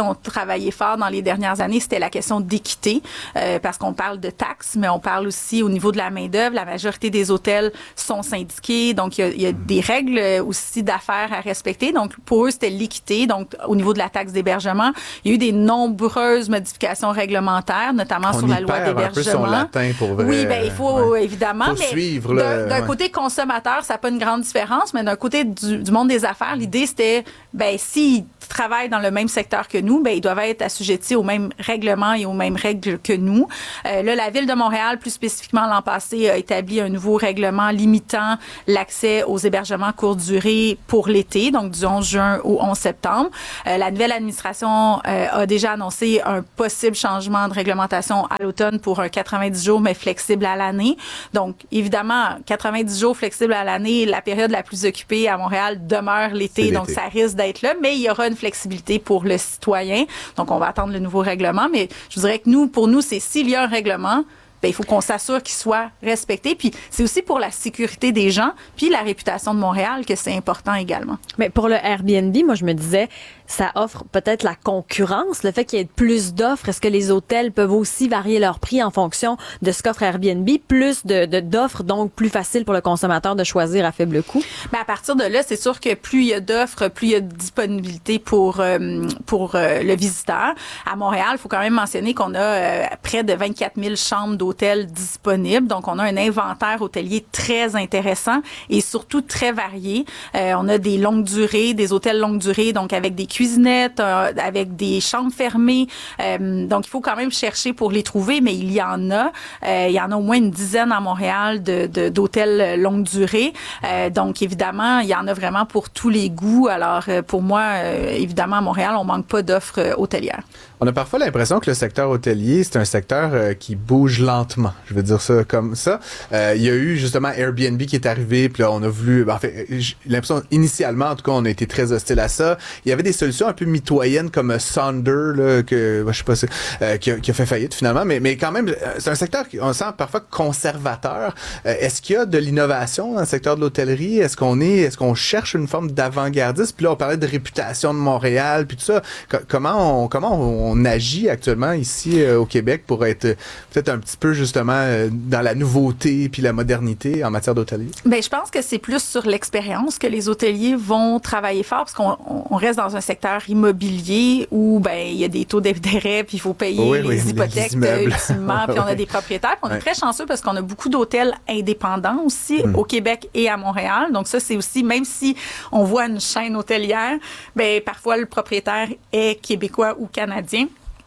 ont travaillé fort dans les dernières années, c'était la question d'équité, euh, parce qu'on parle de taxes, mais on parle aussi au niveau de la main-d'œuvre. La majorité des hôtels sont syndiqués, donc il y a, il y a des règles aussi d'affaires à respecter. Donc, pour eux, c'était l'équité. Donc, au niveau de la taxe d'hébergement, il y a eu des nombreuses modifications réglementaires, notamment on sur la loi d'hébergement. Un peu son latin pour vrai. Oui, ben il faut ouais. évidemment, faut mais suivre, d'un, d'un ouais. côté consommateur, ça n'a pas une grande différence, mais d'un côté du, du monde des affaires, l'idée c'était, ben s'ils travaillent dans le même secteur que nous, ben ils doivent être assujettis aux mêmes règlements et aux mêmes règles que nous. Euh, là, la Ville de Montréal, plus spécifiquement l'an passé, a établi un nouveau règlement limitant l'accès aux hébergements courte durée pour l'été, donc du onze juin au onze septembre. Euh, la nouvelle administration euh, a déjà annoncé un possible changement de réglementation à l'automne pour un quatre-vingt-dix jours, mais flexible à l'année. Donc, évidemment, quatre-vingt-dix jours flexible à l'année, la période la plus occupée à Montréal demeure l'été, l'été. Donc ça risque d'être là, mais il y aura une flexibilité pour le citoyen. Donc, on va attendre le nouveau règlement, mais je vous dirais que nous, pour nous, c'est s'il y a un règlement, ben, il faut qu'on s'assure qu'il soit respecté. Puis c'est aussi pour la sécurité des gens, puis la réputation de Montréal que c'est important également. Mais pour le Airbnb, moi, je me disais, ça offre peut-être la concurrence, le fait qu'il y ait plus d'offres. Est-ce que les hôtels peuvent aussi varier leur prix en fonction de ce qu'offre Airbnb, plus de, de, d'offres, donc plus facile pour le consommateur de choisir à faible coût? Ben, à partir de là, c'est sûr que plus il y a d'offres, plus il y a de disponibilité pour, euh, pour euh, le visiteur. À Montréal, il faut quand même mentionner qu'on a euh, près de vingt-quatre mille chambres d'hôtels disponibles. Donc, on a un inventaire hôtelier très intéressant et surtout très varié. Euh, on a des longues durées, des hôtels longue durée, donc avec des cuisinettes, euh, avec des chambres fermées. Euh, donc, il faut quand même chercher pour les trouver, mais il y en a. Euh, il y en a au moins une dizaine à Montréal de, de, d'hôtels longue durée. Euh, donc, évidemment, il y en a vraiment pour tous les goûts. Alors, euh, pour moi, euh, évidemment, à Montréal, on manque pas d'offres euh, hôtelières. On a parfois l'impression que le secteur hôtelier, c'est un secteur euh, qui bouge lentement. Je vais dire ça comme ça. Euh, il y a eu justement Airbnb qui est arrivé, puis là, on a voulu... Ben, en fait, j'ai l'impression, initialement, en tout cas, on a été très hostile à ça. Il y avait des solutions un peu mitoyennes comme Sonder, là, que ben, je sais pas si, euh, qui, a, qui a fait faillite finalement, mais, mais quand même, c'est un secteur qui, on sent parfois conservateur. Euh, est-ce qu'il y a de l'innovation dans le secteur de l'hôtellerie? Est-ce qu'on est, est-ce qu'on cherche une forme d'avant-gardiste? Puis là, on parlait de réputation de Montréal, puis tout ça. Co- comment on, comment on on agit actuellement ici euh, au Québec pour être euh, peut-être un petit peu justement euh, dans la nouveauté puis la modernité en matière d'hôtellerie? Ben, je pense que c'est plus sur l'expérience que les hôteliers vont travailler fort parce qu'on on reste dans un secteur immobilier où ben il y a des taux d'intérêt puis il faut payer oui, les oui, hypothèques les ultimement puis on a des propriétaires. Puis on ouais. est très chanceux parce qu'on a beaucoup d'hôtels indépendants aussi mm. au Québec et à Montréal. Donc ça, c'est aussi, même si on voit une chaîne hôtelière, ben parfois le propriétaire est québécois ou canadien.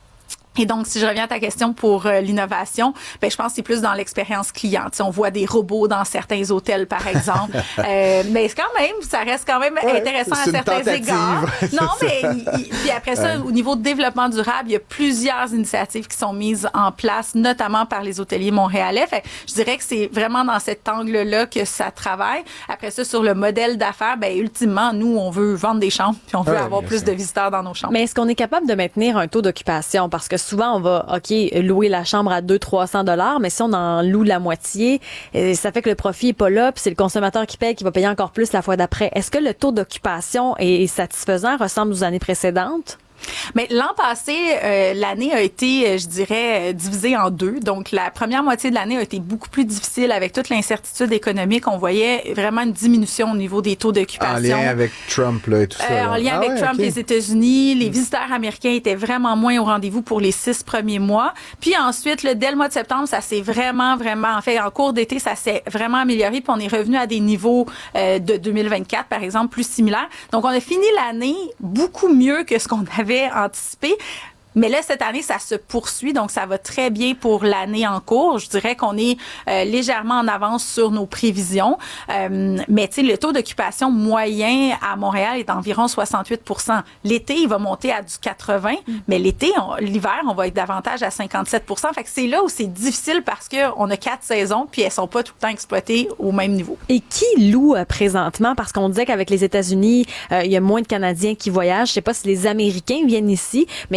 Et donc, si je reviens à ta question pour euh, l'innovation, ben je pense que c'est plus dans l'expérience client. Tu sais, on voit des robots dans certains hôtels, par exemple. euh, mais c'est quand même, ça reste quand même ouais, intéressant à certains égards. Non, mais il, il, puis après ça, ouais. au niveau de développement durable, il y a plusieurs initiatives qui sont mises en place, notamment par les hôteliers montréalais. Fait, je dirais que c'est vraiment dans cet angle-là que ça travaille. Après ça, sur le modèle d'affaires, ben ultimement, nous, on veut vendre des chambres, puis on veut ouais, avoir plus sûr. de visiteurs dans nos chambres. Mais est-ce qu'on est capable de maintenir un taux d'occupation? Parce que souvent, on va, OK, louer la chambre à deux cents à trois cents dollars, mais si on en loue la moitié, ça fait que le profit est pas là, puis c'est le consommateur qui paye, qui va payer encore plus la fois d'après. Est-ce que le taux d'occupation est satisfaisant, ressemble aux années précédentes? Mais l'an passé, euh, l'année a été, je dirais, divisée en deux. Donc, la première moitié de l'année a été beaucoup plus difficile avec toute l'incertitude économique. On voyait vraiment une diminution au niveau des taux d'occupation. En lien avec Trump, là, et tout ça. Euh, en lien ah avec ouais, Trump, okay. les États-Unis, les visiteurs américains étaient vraiment moins au rendez-vous pour les six premiers mois. Puis ensuite, là, dès le mois de septembre, ça s'est vraiment, vraiment, en fait, en cours d'été, ça s'est vraiment amélioré. Puis on est revenu à des niveaux euh, de deux mille vingt-quatre, par exemple, plus similaires. Donc, on a fini l'année beaucoup mieux que ce qu'on avait anticipé. Mais là, cette année, ça se poursuit, donc ça va très bien pour l'année en cours. Je dirais qu'on est euh, légèrement en avance sur nos prévisions. Euh, mais tu sais, le taux d'occupation moyen à Montréal est d'environ soixante-huit pour cent. L'été, il va monter à du quatre-vingts, mm. mais l'été, on, l'hiver, on va être davantage à cinquante-sept pour cent. Fait que c'est là où c'est difficile parce qu'on a quatre saisons, puis elles sont pas tout le temps exploitées au même niveau. Et qui loue euh, présentement? Parce qu'on disait qu'avec les États-Unis, euh, il y a moins de Canadiens qui voyagent. Je sais pas si les Américains viennent ici, mais qui loue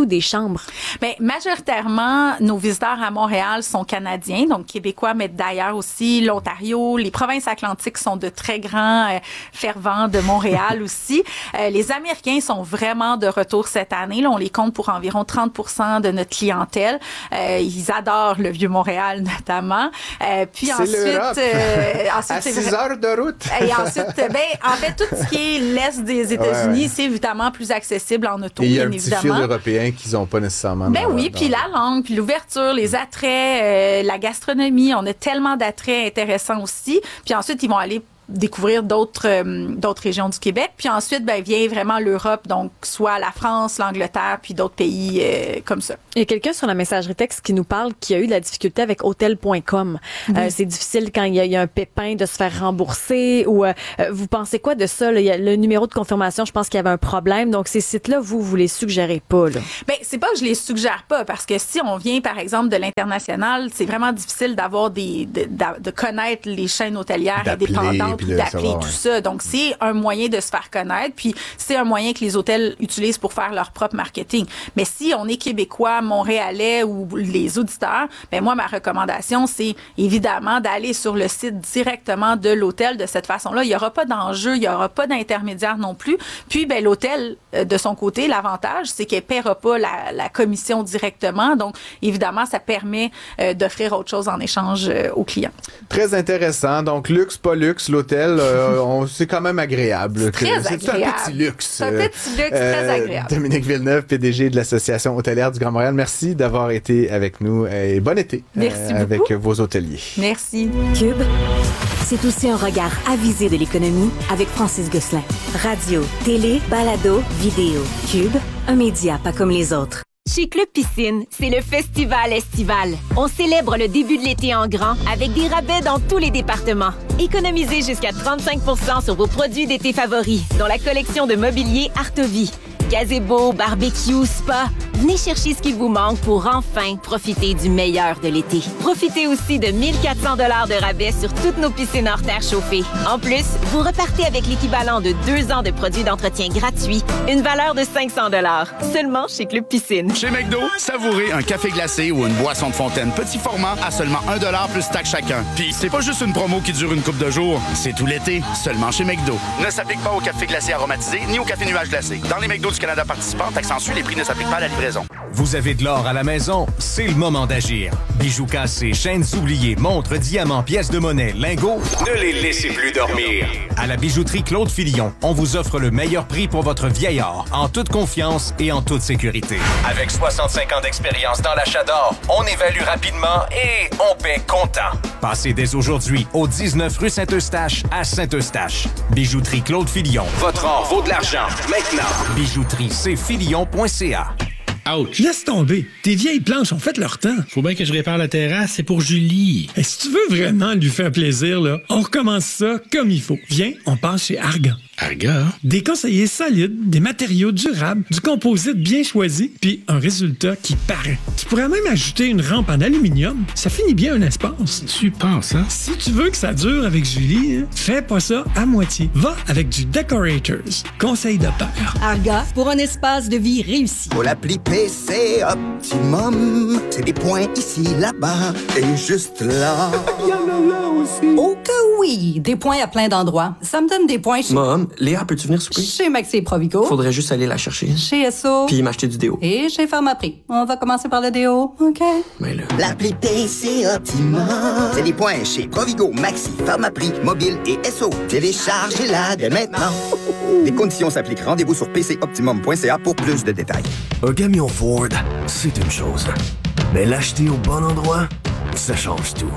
ou des chambres? Bien, majoritairement, nos visiteurs à Montréal sont canadiens, donc québécois, mais d'ailleurs aussi l'Ontario. Les provinces atlantiques sont de très grands euh, fervents de Montréal aussi. Euh, les Américains sont vraiment de retour cette année. Là, on les compte pour environ trente pour cent de notre clientèle. Euh, ils adorent le Vieux-Montréal, notamment. Euh, puis c'est ensuite... Euh, ensuite à six heures de route. Et ensuite, ben, en fait, tout ce qui est l'Est des États-Unis, ouais, ouais. c'est évidemment plus accessible en auto, et il y a bien un évidemment. petit fil européen qu'ils n'ont pas nécessairement. Ben dans, oui, dans... puis la langue, puis l'ouverture, les attraits, euh, la gastronomie, on a tellement d'attraits intéressants aussi. Puis ensuite, ils vont aller découvrir d'autres euh, d'autres régions du Québec. Puis ensuite, ben, vient vraiment l'Europe, donc soit la France, l'Angleterre, puis d'autres pays euh, comme ça. Il y a quelqu'un sur la messagerie texte qui nous parle qui a eu de la difficulté avec hôtel point com. Oui. Euh, c'est difficile quand il y, a, il y a un pépin de se faire rembourser ou euh, vous pensez quoi de ça? Là? Il y a le numéro de confirmation, je pense qu'il y avait un problème. Donc, ces sites-là, vous, vous les suggérez pas, là? Bien, c'est pas que je les suggère pas, parce que si on vient, par exemple, de l'international, c'est vraiment difficile d'avoir des, de, de, de connaître les chaînes hôtelières indépendantes, puis d'appeler savoir, tout ouais. ça. Donc, c'est un moyen de se faire connaître, puis c'est un moyen que les hôtels utilisent pour faire leur propre marketing. Mais si on est québécois, montréalais ou les auditeurs, ben moi, ma recommandation, c'est évidemment d'aller sur le site directement de l'hôtel de cette façon-là. Il n'y aura pas d'enjeu, il n'y aura pas d'intermédiaire non plus. Puis, ben l'hôtel, de son côté, l'avantage, c'est qu'elle ne paiera pas la, la commission directement. Donc, évidemment, ça permet euh, d'offrir autre chose en échange euh, aux clients. Très intéressant. Donc, luxe, pas luxe, l'hôtel, euh, on, c'est quand même agréable. C'est très c'est agréable. un petit luxe. C'est un petit luxe euh, très agréable. Dominique Villeneuve, P D G de l'Association hôtelière du Grand Montréal, merci d'avoir été avec nous et bon été merci euh, avec vos hôteliers. Merci. Cube, c'est aussi un regard avisé de l'économie avec Francis Gosselin. Radio, télé, balado, vidéo. Cube, un média pas comme les autres. Chez Club Piscine, c'est le festival estival. On célèbre le début de l'été en grand avec des rabais dans tous les départements. Économisez jusqu'à trente-cinq pour cent sur vos produits d'été favoris, dont la collection de mobilier Artovie. Gazebo, barbecue, spa. Venez chercher ce qu'il vous manque pour enfin profiter du meilleur de l'été. Profitez aussi de mille quatre cents dollars de rabais sur toutes nos piscines hors terre chauffées. En plus, vous repartez avec l'équivalent de deux ans de produits d'entretien gratuits, une valeur de cinq cents dollars, seulement chez Club Piscine. Chez McDo, savourez un café glacé ou une boisson de fontaine petit format à seulement un dollar plus taxe chacun. Puis c'est pas juste une promo qui dure une couple de jours, c'est tout l'été, seulement chez McDo. Ne s'applique pas au café glacé aromatisé ni au café nuage glacé. Dans les McDo du Canada participants, taxe en sus, les prix ne s'appliquent pas à la livraison. Vous avez de l'or à la maison? C'est le moment d'agir. Bijoux cassés, chaînes oubliées, montres, diamants, pièces de monnaie, lingots, ne les laissez plus dormir. À la bijouterie Claude Filion, on vous offre le meilleur prix pour votre vieil or, en toute confiance et en toute sécurité. Avec soixante-cinq ans d'expérience dans l'achat d'or, on évalue rapidement et on paie comptant. Passez dès aujourd'hui au dix-neuf rue Saint-Eustache à Saint-Eustache. Bijouterie Claude Filion. Votre or vaut de l'argent, maintenant. Bijouterie c filion point c a. Ouch! Laisse tomber. Tes vieilles planches ont fait leur temps. Faut bien que je répare la terrasse, c'est pour Julie. Et si tu veux vraiment lui faire plaisir, là, on recommence ça comme il faut. Viens, on passe chez Argan. Argan? Des conseillers solides, des matériaux durables, du composite bien choisi, puis un résultat qui paraît. Tu pourrais même ajouter une rampe en aluminium. Ça finit bien un espace. Tu penses, hein? Si tu veux que ça dure avec Julie, hein, fais pas ça à moitié. Va avec du Decorators. Conseil de père. Argan, pour un espace de vie réussi. Pour l'appli P C Optimum, c'est des points ici, là-bas et juste là. Il y en a là aussi. Oh que oui! Des points à plein d'endroits. Ça me donne des points chez... Mom, Léa, peux-tu venir souper? Chez Maxi et Provigo. Faudrait juste aller la chercher. Chez S O. Puis m'acheter du déo. Et chez Pharmaprix. On va commencer par le déo, OK? Mais là... L'appli P C Optimum, c'est des points chez Provigo, Maxi, Pharmaprix, Mobile et S O. Téléchargez-la dès maintenant. Les conditions s'appliquent. Rendez-vous sur p c optimum point c a pour plus de détails. Un camion Ford, c'est une chose. Mais l'acheter au bon endroit, ça change tout.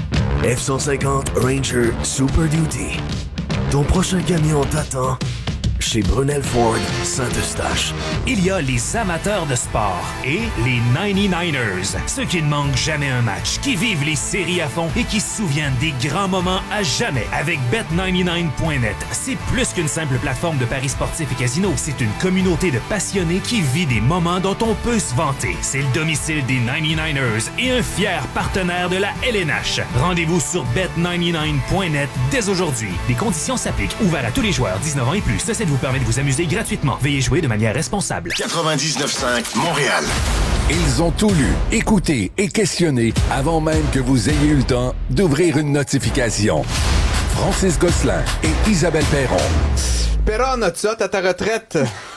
F cent cinquante Ranger Super Duty. Ton prochain camion t'attend chez Brunel Ford Saint-Eustache. Il y a les amateurs de sport et les ninety-niners. Ceux qui ne manquent jamais un match, qui vivent les séries à fond et qui se souviennent des grands moments à jamais. Avec bet quatre-vingt-dix-neuf point net, c'est plus qu'une simple plateforme de paris sportifs et casinos. C'est une communauté de passionnés qui vit des moments dont on peut se vanter. C'est le domicile des ninety-niners et un fier partenaire de la L N H. Rendez-vous sur bet quatre-vingt-dix-neuf point net dès aujourd'hui. Les conditions s'appliquent. Ouvert à tous les joueurs, dix-neuf ans et plus. Êtes-vous permet de vous amuser gratuitement. Veuillez jouer de manière responsable. quatre-vingt-dix-neuf cinq Montréal. Ils ont tout lu, écouté et questionné avant même que vous ayez eu le temps d'ouvrir une notification. Francis Gosselin et Isabelle Perron. Perron, as-tu hâte à ta retraite?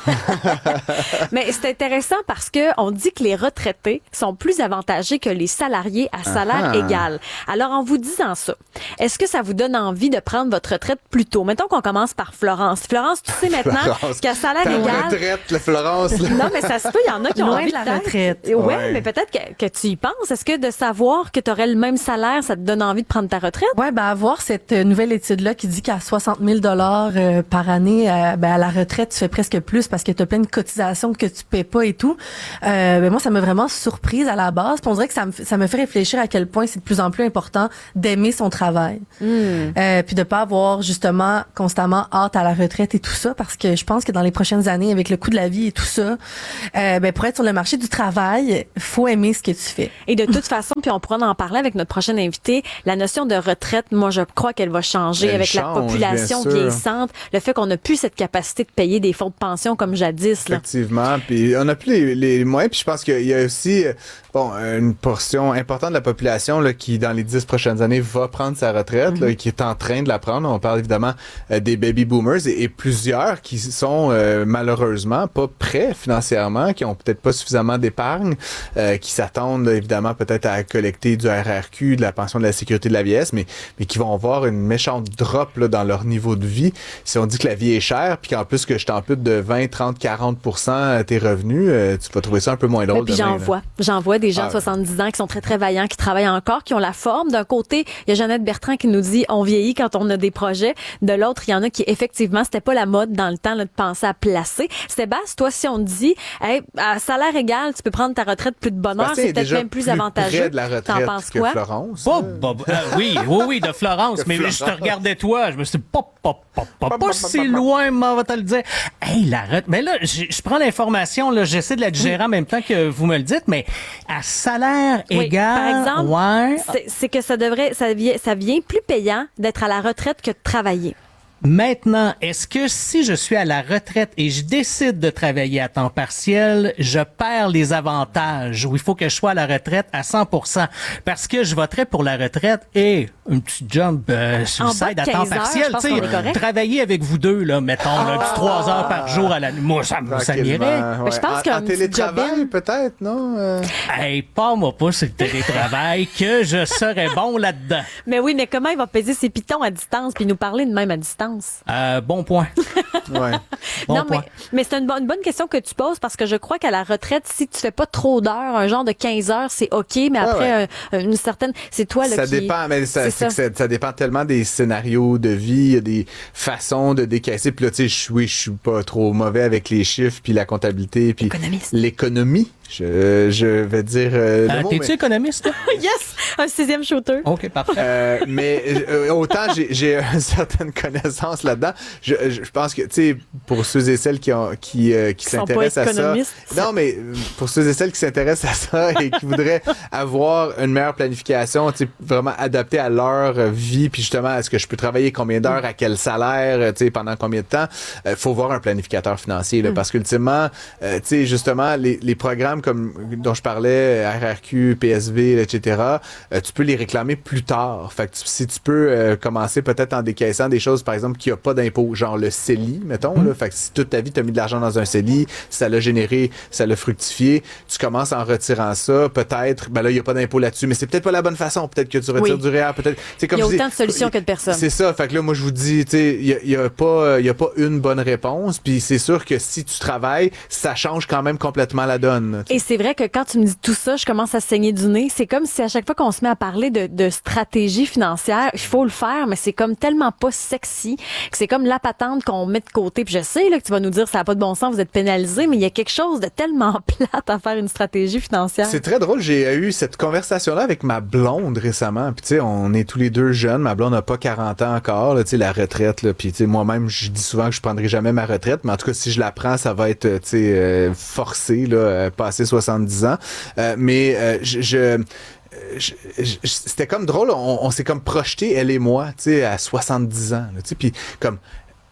Mais c'est intéressant parce que on dit que les retraités sont plus avantagés que les salariés à salaire Ah. égal. Alors, en vous disant ça, est-ce que ça vous donne envie de prendre votre retraite plus tôt? Mettons qu'on commence par Florence. Florence, tu sais maintenant Florence, qu'à salaire ta égal... retraite, la Florence. Là. Non, mais ça se peut, il y en a qui ont Loin envie de la peut-être- retraite. Ouais, Ouais. mais peut-être que, que tu y penses. Est-ce que de savoir que tu aurais le même salaire, ça te donne envie de prendre ta retraite? Ouais, ben avoir cette euh, nouvelle étude-là qui dit qu'à soixante mille dollars euh, par année, euh, ben à la retraite, tu fais presque plus parce que tu as plein de cotisations que tu paies pas et tout. Euh, ben moi, ça m'a vraiment surprise à la base. Puis on dirait que ça me, ça me fait réfléchir à quel point c'est de plus en plus important d'aimer son travail. Euh, puis de pas avoir justement constamment hâte à la retraite et tout ça, parce que je pense que dans les prochaines années, avec le coût de la vie et tout ça, euh, ben pour être sur le marché du travail, faut aimer ce que tu fais. Et de toute façon, puis on pourra en parler avec notre prochaine invité, la notion de retraite, moi, je crois qu'elle va changer Elle avec change, la population bien sûr. vieillissante, le fait qu'on n'a plus cette capacité de payer des fonds de pension comme jadis. Là. Effectivement, puis on n'a plus les, les moyens, puis je pense qu'il y a aussi euh, bon une portion importante de la population là, qui, dans les dix prochaines années, va prendre sa retraite, là, et qui est en train de la prendre. On parle évidemment euh, des baby boomers et, et plusieurs qui sont euh, malheureusement pas prêts financièrement, qui ont peut-être pas suffisamment d'épargne, euh, qui s'attendent évidemment peut-être à collecter du R R Q, de la pension de la sécurité de la vieillesse, mais, mais qui vont avoir une méchante drop là, dans leur niveau de vie. Si on dit que la vie est chère, puis qu'en plus que je t'ampute de vingt, trente, quarante pour cent tes revenus, euh, tu vas trouver ça un peu moins drôle. Et puis demain, j'en là. vois, j'en vois des gens Ah, de soixante-dix ans qui sont très très vaillants, qui travaillent encore, qui ont la forme. D'un côté, il y a Jeannette Bertrand qui nous dit on vieillit quand on a des projets. De l'autre, il y en a qui effectivement, c'était pas la mode dans le temps là, de penser à placer. Sébastien, toi, si on te dit hey, à salaire égal, tu peux prendre ta retraite plus de bonne heure, Sébastien c'est est peut-être déjà même plus plus avantageux. près de la retraite T'en penses que quoi? Florence. Pas, bah, bah, euh, oui, oui, oui, de Florence. Que mais Florence. je te regardais toi, je me suis dit, pas, pas, pas, pas, pas si loin, m'en va te le dire. Hey, la retraite. Mais là, je je prends l'information, là, j'essaie de la digérer en même temps que vous me le dites, mais à salaire Oui, égal. par exemple, ouais. c'est- c'est que ça devrait, ça vient, ça vient plus payant d'être à la retraite que de travailler. Maintenant, est-ce que si je suis à la retraite et je décide de travailler à temps partiel, je perds les avantages où il faut que je sois à la retraite à cent pour cent parce que je voterais pour la retraite et un petit job euh, sur En le bas side de à temps quinze heures, partiel, je pense tu sais, qu'on est correct. travailler avec vous deux là, mettons un petit trois heures par jour à la nuit, moi ça, me- ça m'irait. Tranquillement, ouais. je pense En- qu'un en petit télétravail, job-in. peut-être, non? Euh, Hey, pas moi pas sur le télétravail que je serais bon là-dedans. Mais oui, mais comment il va peser ses pitons à distance puis nous parler de même à distance? Euh, bon point. ouais. Bon non, mais, point. mais c'est une bonne, une bonne question que tu poses parce que je crois qu'à la retraite, si tu fais pas trop d'heures, un genre de quinze heures, c'est OK, mais après un- une certaine... C'est toi là, ça qui... dépend, mais ça, c'est c'est que ça. ça, ça dépend tellement des scénarios de vie, il y a des façons de décaisser. Puis là, tu sais, je suis- oui, je suis pas trop mauvais avec les chiffres, puis la comptabilité, puis l'économie. Je, je vais dire euh, le Euh, mot, T'es-tu mais- économiste? toi? Yes! Un sixième shooter. OK, parfait. Euh, mais euh, autant j'ai, j'ai une certaine connaissance là-dedans, je, je je pense que, tu sais, pour ceux et celles qui, ont, qui, euh, qui Qui sont s'intéressent pas à ça... économistes. Non, mais euh, pour ceux et celles qui s'intéressent à ça et qui voudraient avoir une meilleure planification, tu sais, vraiment adaptée à leur euh, vie, puis justement, est-ce que je peux travailler combien d'heures, à quel salaire, euh, tu sais, pendant combien de temps, euh, faut voir un planificateur financier, là, Mm. parce qu'ultimement, euh, tu sais, justement, les, les programmes comme dont je parlais, R R Q, P S V, et cetera, euh, tu peux les réclamer plus tard. Fait que tu- si tu peux euh, commencer peut-être en décaissant des choses, par exemple, qui n'ont pas d'impôt, genre le C E L I, mettons, là. Fait que si toute ta vie, tu as mis de l'argent dans un C E L I, ça l'a généré, ça l'a fructifié, tu commences en retirant ça, peut-être, ben là, il n'y a pas d'impôt là-dessus, mais c'est peut-être pas la bonne façon. Peut-être que tu retires Oui. du R E E R, peut-être. C'est comme Il y a je dis, autant de solutions que de personnes. C'est ça. Fait que là, moi, je vous dis, tu sais, il y a, il y a pas, il y a pas une bonne réponse. Puis c'est sûr que si tu travailles, ça change quand même complètement la donne. Et c'est vrai que quand tu me dis tout ça, je commence à saigner du nez. C'est comme si à chaque fois qu'on se met à parler de, de stratégie financière, il faut le faire, mais c'est comme tellement pas sexy que c'est comme la patente qu'on met de côté. Puis je sais là, que tu vas nous dire ça n'a pas de bon sens, vous êtes pénalisé, mais il y a quelque chose de tellement plate à faire une stratégie financière. C'est très drôle. J'ai eu cette conversation-là avec ma blonde récemment. Puis tu sais, on est tous les deux jeunes. Ma blonde n'a pas quarante ans encore. Tu sais, la retraite. Là. Puis tu sais, moi-même, je dis souvent que je prendrai jamais ma retraite. Mais en tout cas, si je la prends, ça va être, tu sais, euh, forcé, là, euh, passer soixante-dix ans. Euh, mais euh, je... je Je- je- c'était comme drôle, on, on s'est comme projeté, elle et moi, tu sais, à soixante-dix ans, là, tu sais, puis comme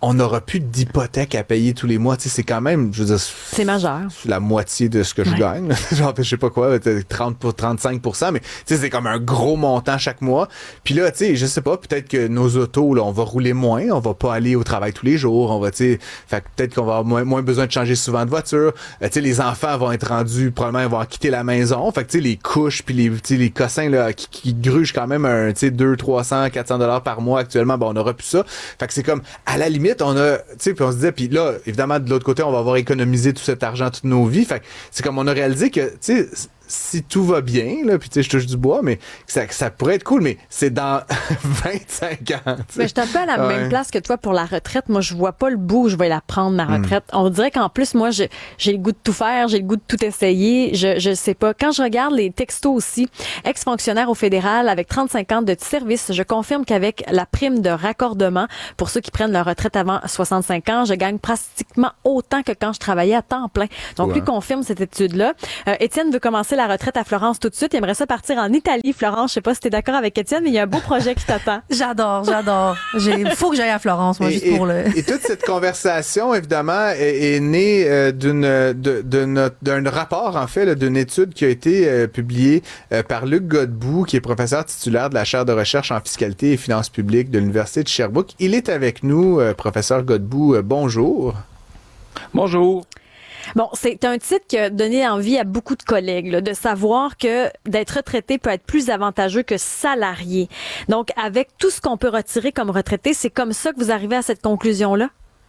on n'aura plus d'hypothèque à payer tous les mois. Tu sais, c'est quand même, je veux dire, c'est majeur. La moitié de ce que je ouais. gagne. Genre, je sais pas quoi, trente pour trente-cinq pour cent, mais tu sais, c'est comme un gros montant chaque mois. Puis là, tu sais, je sais pas, peut-être que nos autos, là, on va rouler moins, on va pas aller au travail tous les jours, on va, tu sais, fait que peut-être qu'on va avoir moins, moins besoin de changer souvent de voiture. Euh, tu sais, les enfants vont être rendus, probablement, ils vont quitter la maison. Fait que, tu sais, les couches puis les, tu sais, les cossins, là, qui, qui grugent quand même un, tu sais, deux, trois cents, quatre cents dollars par mois actuellement, ben, on aura plus ça. Fait que c'est comme, à la limite, on a, tu sais, puis on se disait, puis là, évidemment, de l'autre côté, on va avoir économisé tout cet argent toute nos vies. Fait que c'est comme on a réalisé que, tu sais, si tout va bien, là, puis tu sais, je touche du bois, mais ça, ça pourrait être cool, mais c'est dans vingt-cinq ans. T'sais. Mais je suis un peu à la ouais. même place que toi pour la retraite. Moi, je vois pas le bout où je vais la prendre, ma retraite. Mm. On dirait qu'en plus, moi, je, j'ai le goût de tout faire, j'ai le goût de tout essayer. Je, je sais pas. Quand je regarde les textos aussi, ex-fonctionnaire au fédéral avec trente-cinq ans de service, je confirme qu'avec la prime de raccordement, pour ceux qui prennent leur retraite avant soixante-cinq ans, je gagne pratiquement autant que quand je travaillais à temps plein. Donc, ouais. lui confirme cette étude-là. Euh, Étienne veut commencer la retraite à Florence tout de suite. Il aimerait ça partir en Italie, Florence. Je sais pas si t'es d'accord avec Étienne, mais il y a un beau projet qui t'attend. J'adore, j'adore. Il faut que j'aille à Florence, moi, et, juste pour le... Et toute cette conversation, évidemment, est, est née euh, d'une, de, de notre, d'un rapport, en fait, là, d'une étude qui a été euh, publiée euh, par Luc Godbout, qui est professeur titulaire de la chaire de recherche en fiscalité et finances publiques de l'Université de Sherbrooke. Il est avec nous, euh, professeur Godbout. Euh, bonjour. Bonjour. Bon, c'est un titre qui a donné envie à beaucoup de collègues là, de savoir que d'être retraité peut être plus avantageux que salarié. Donc, avec tout ce qu'on peut retirer comme retraité, c'est comme ça que vous arrivez à cette conclusion-là?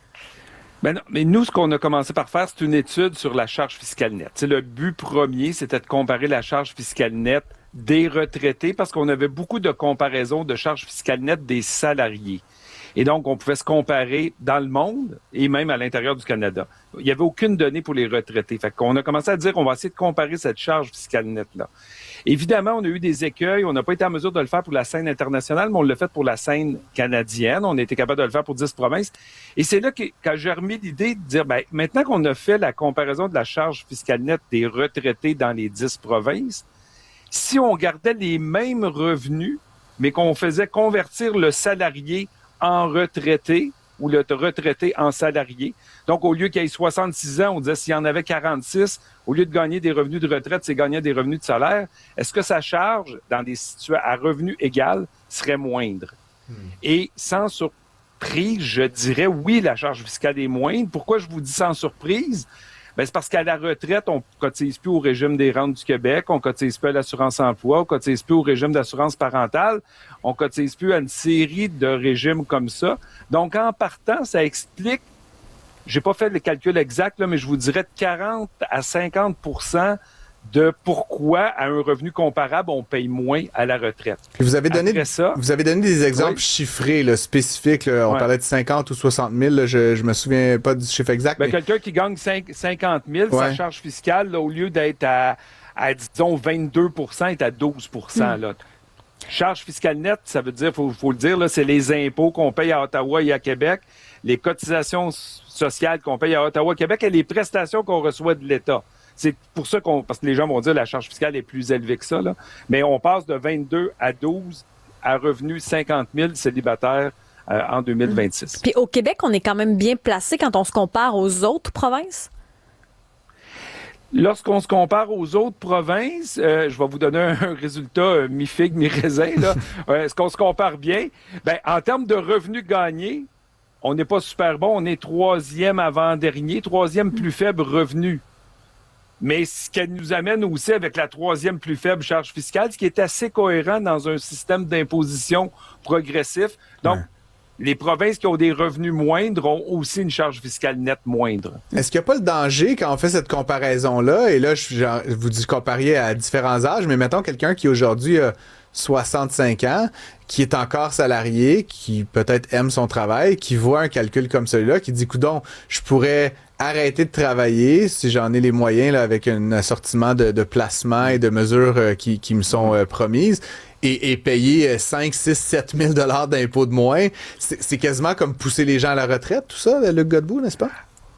Ben non, mais nous, ce qu'on a commencé par faire, c'est une étude sur la charge fiscale nette. T'sais, le but premier, c'était de comparer la charge fiscale nette des retraités parce qu'on avait beaucoup de comparaisons de charge fiscale nette des salariés. Et donc, on pouvait se comparer dans le monde et même à l'intérieur du Canada. Il n'y avait aucune donnée pour les retraités. Fait qu'on a commencé à dire qu'on va essayer de comparer cette charge fiscale nette-là. Évidemment, on a eu des écueils. On n'a pas été en mesure de le faire pour la scène internationale, mais on l'a fait pour la scène canadienne. On a été capable de le faire pour dix provinces. Et c'est là que, quand j'ai remis l'idée de dire, ben, maintenant qu'on a fait la comparaison de la charge fiscale nette des retraités dans les dix provinces, si on gardait les mêmes revenus, mais qu'on faisait convertir le salarié en retraité ou le retraité en salarié. Donc, au lieu qu'il y ait soixante-six ans, on disait s'il y en avait quarante-six, au lieu de gagner des revenus de retraite, c'est gagner des revenus de salaire. Est-ce que sa charge, dans des situations à revenus égal, serait moindre? Hmm. Et sans surprise, je dirais oui, la charge fiscale est moindre. Pourquoi je vous dis sans surprise? Ben, c'est parce qu'à la retraite, on cotise plus au régime des rentes du Québec, on cotise plus à l'assurance-emploi, on cotise plus au régime d'assurance parentale, on cotise plus à une série de régimes comme ça. Donc, en partant, ça explique, j'ai pas fait le calcul exact, là, mais je vous dirais de quarante à cinquante pour cent de pourquoi, à un revenu comparable, on paye moins à la retraite. Puis vous avez donné, Après ça, vous avez donné des exemples oui. chiffrés, là, spécifiques. Là. On ouais. parlait de cinquante ou soixante mille. Là, je, je me souviens pas du chiffre exact. Ben, mais... Quelqu'un qui gagne cinquante mille, ouais. sa charge fiscale, là, au lieu d'être à, à, disons, vingt-deux pour cent, est à douze pour cent. Mm. Là. Charge fiscale nette, ça veut dire, il faut, faut le dire, là, c'est les impôts qu'on paye à Ottawa et à Québec, les cotisations sociales qu'on paye à Ottawa et Québec et les prestations qu'on reçoit de l'État. C'est pour ça qu'on, parce que les gens vont dire que la charge fiscale est plus élevée que ça, là. Mais on passe de vingt-deux à douze à revenu cinquante mille célibataires euh, en deux mille vingt-six. Puis au Québec, on est quand même bien placé quand on se compare aux autres provinces? Lorsqu'on se compare aux autres provinces, euh, je vais vous donner un, un résultat euh, mi-figue, mi-raisin, là. euh, Est-ce qu'on se compare bien? Ben, en termes de revenus gagnés, on n'est pas super bon. On est troisième avant-dernier, troisième plus faible revenu. Mais ce qui nous amène aussi avec la troisième plus faible charge fiscale, ce qui est assez cohérent dans un système d'imposition progressif. Donc, ouais. les provinces qui ont des revenus moindres ont aussi une charge fiscale nette moindre. Est-ce qu'il n'y a pas le danger quand on fait cette comparaison-là, et là, je, genre, vous dis compariez à différents âges, mais mettons quelqu'un qui aujourd'hui a soixante-cinq ans, qui est encore salarié, qui peut-être aime son travail, qui voit un calcul comme celui-là, qui dit, coudonc, je pourrais arrêter de travailler si j'en ai les moyens là, avec un assortiment de, de placements et de mesures euh, qui, qui me sont euh, promises et, et payer cinq, six, sept mille dollars d'impôts de moins. C'est, c'est quasiment comme pousser les gens à la retraite, tout ça, Luc Godbout, n'est-ce pas?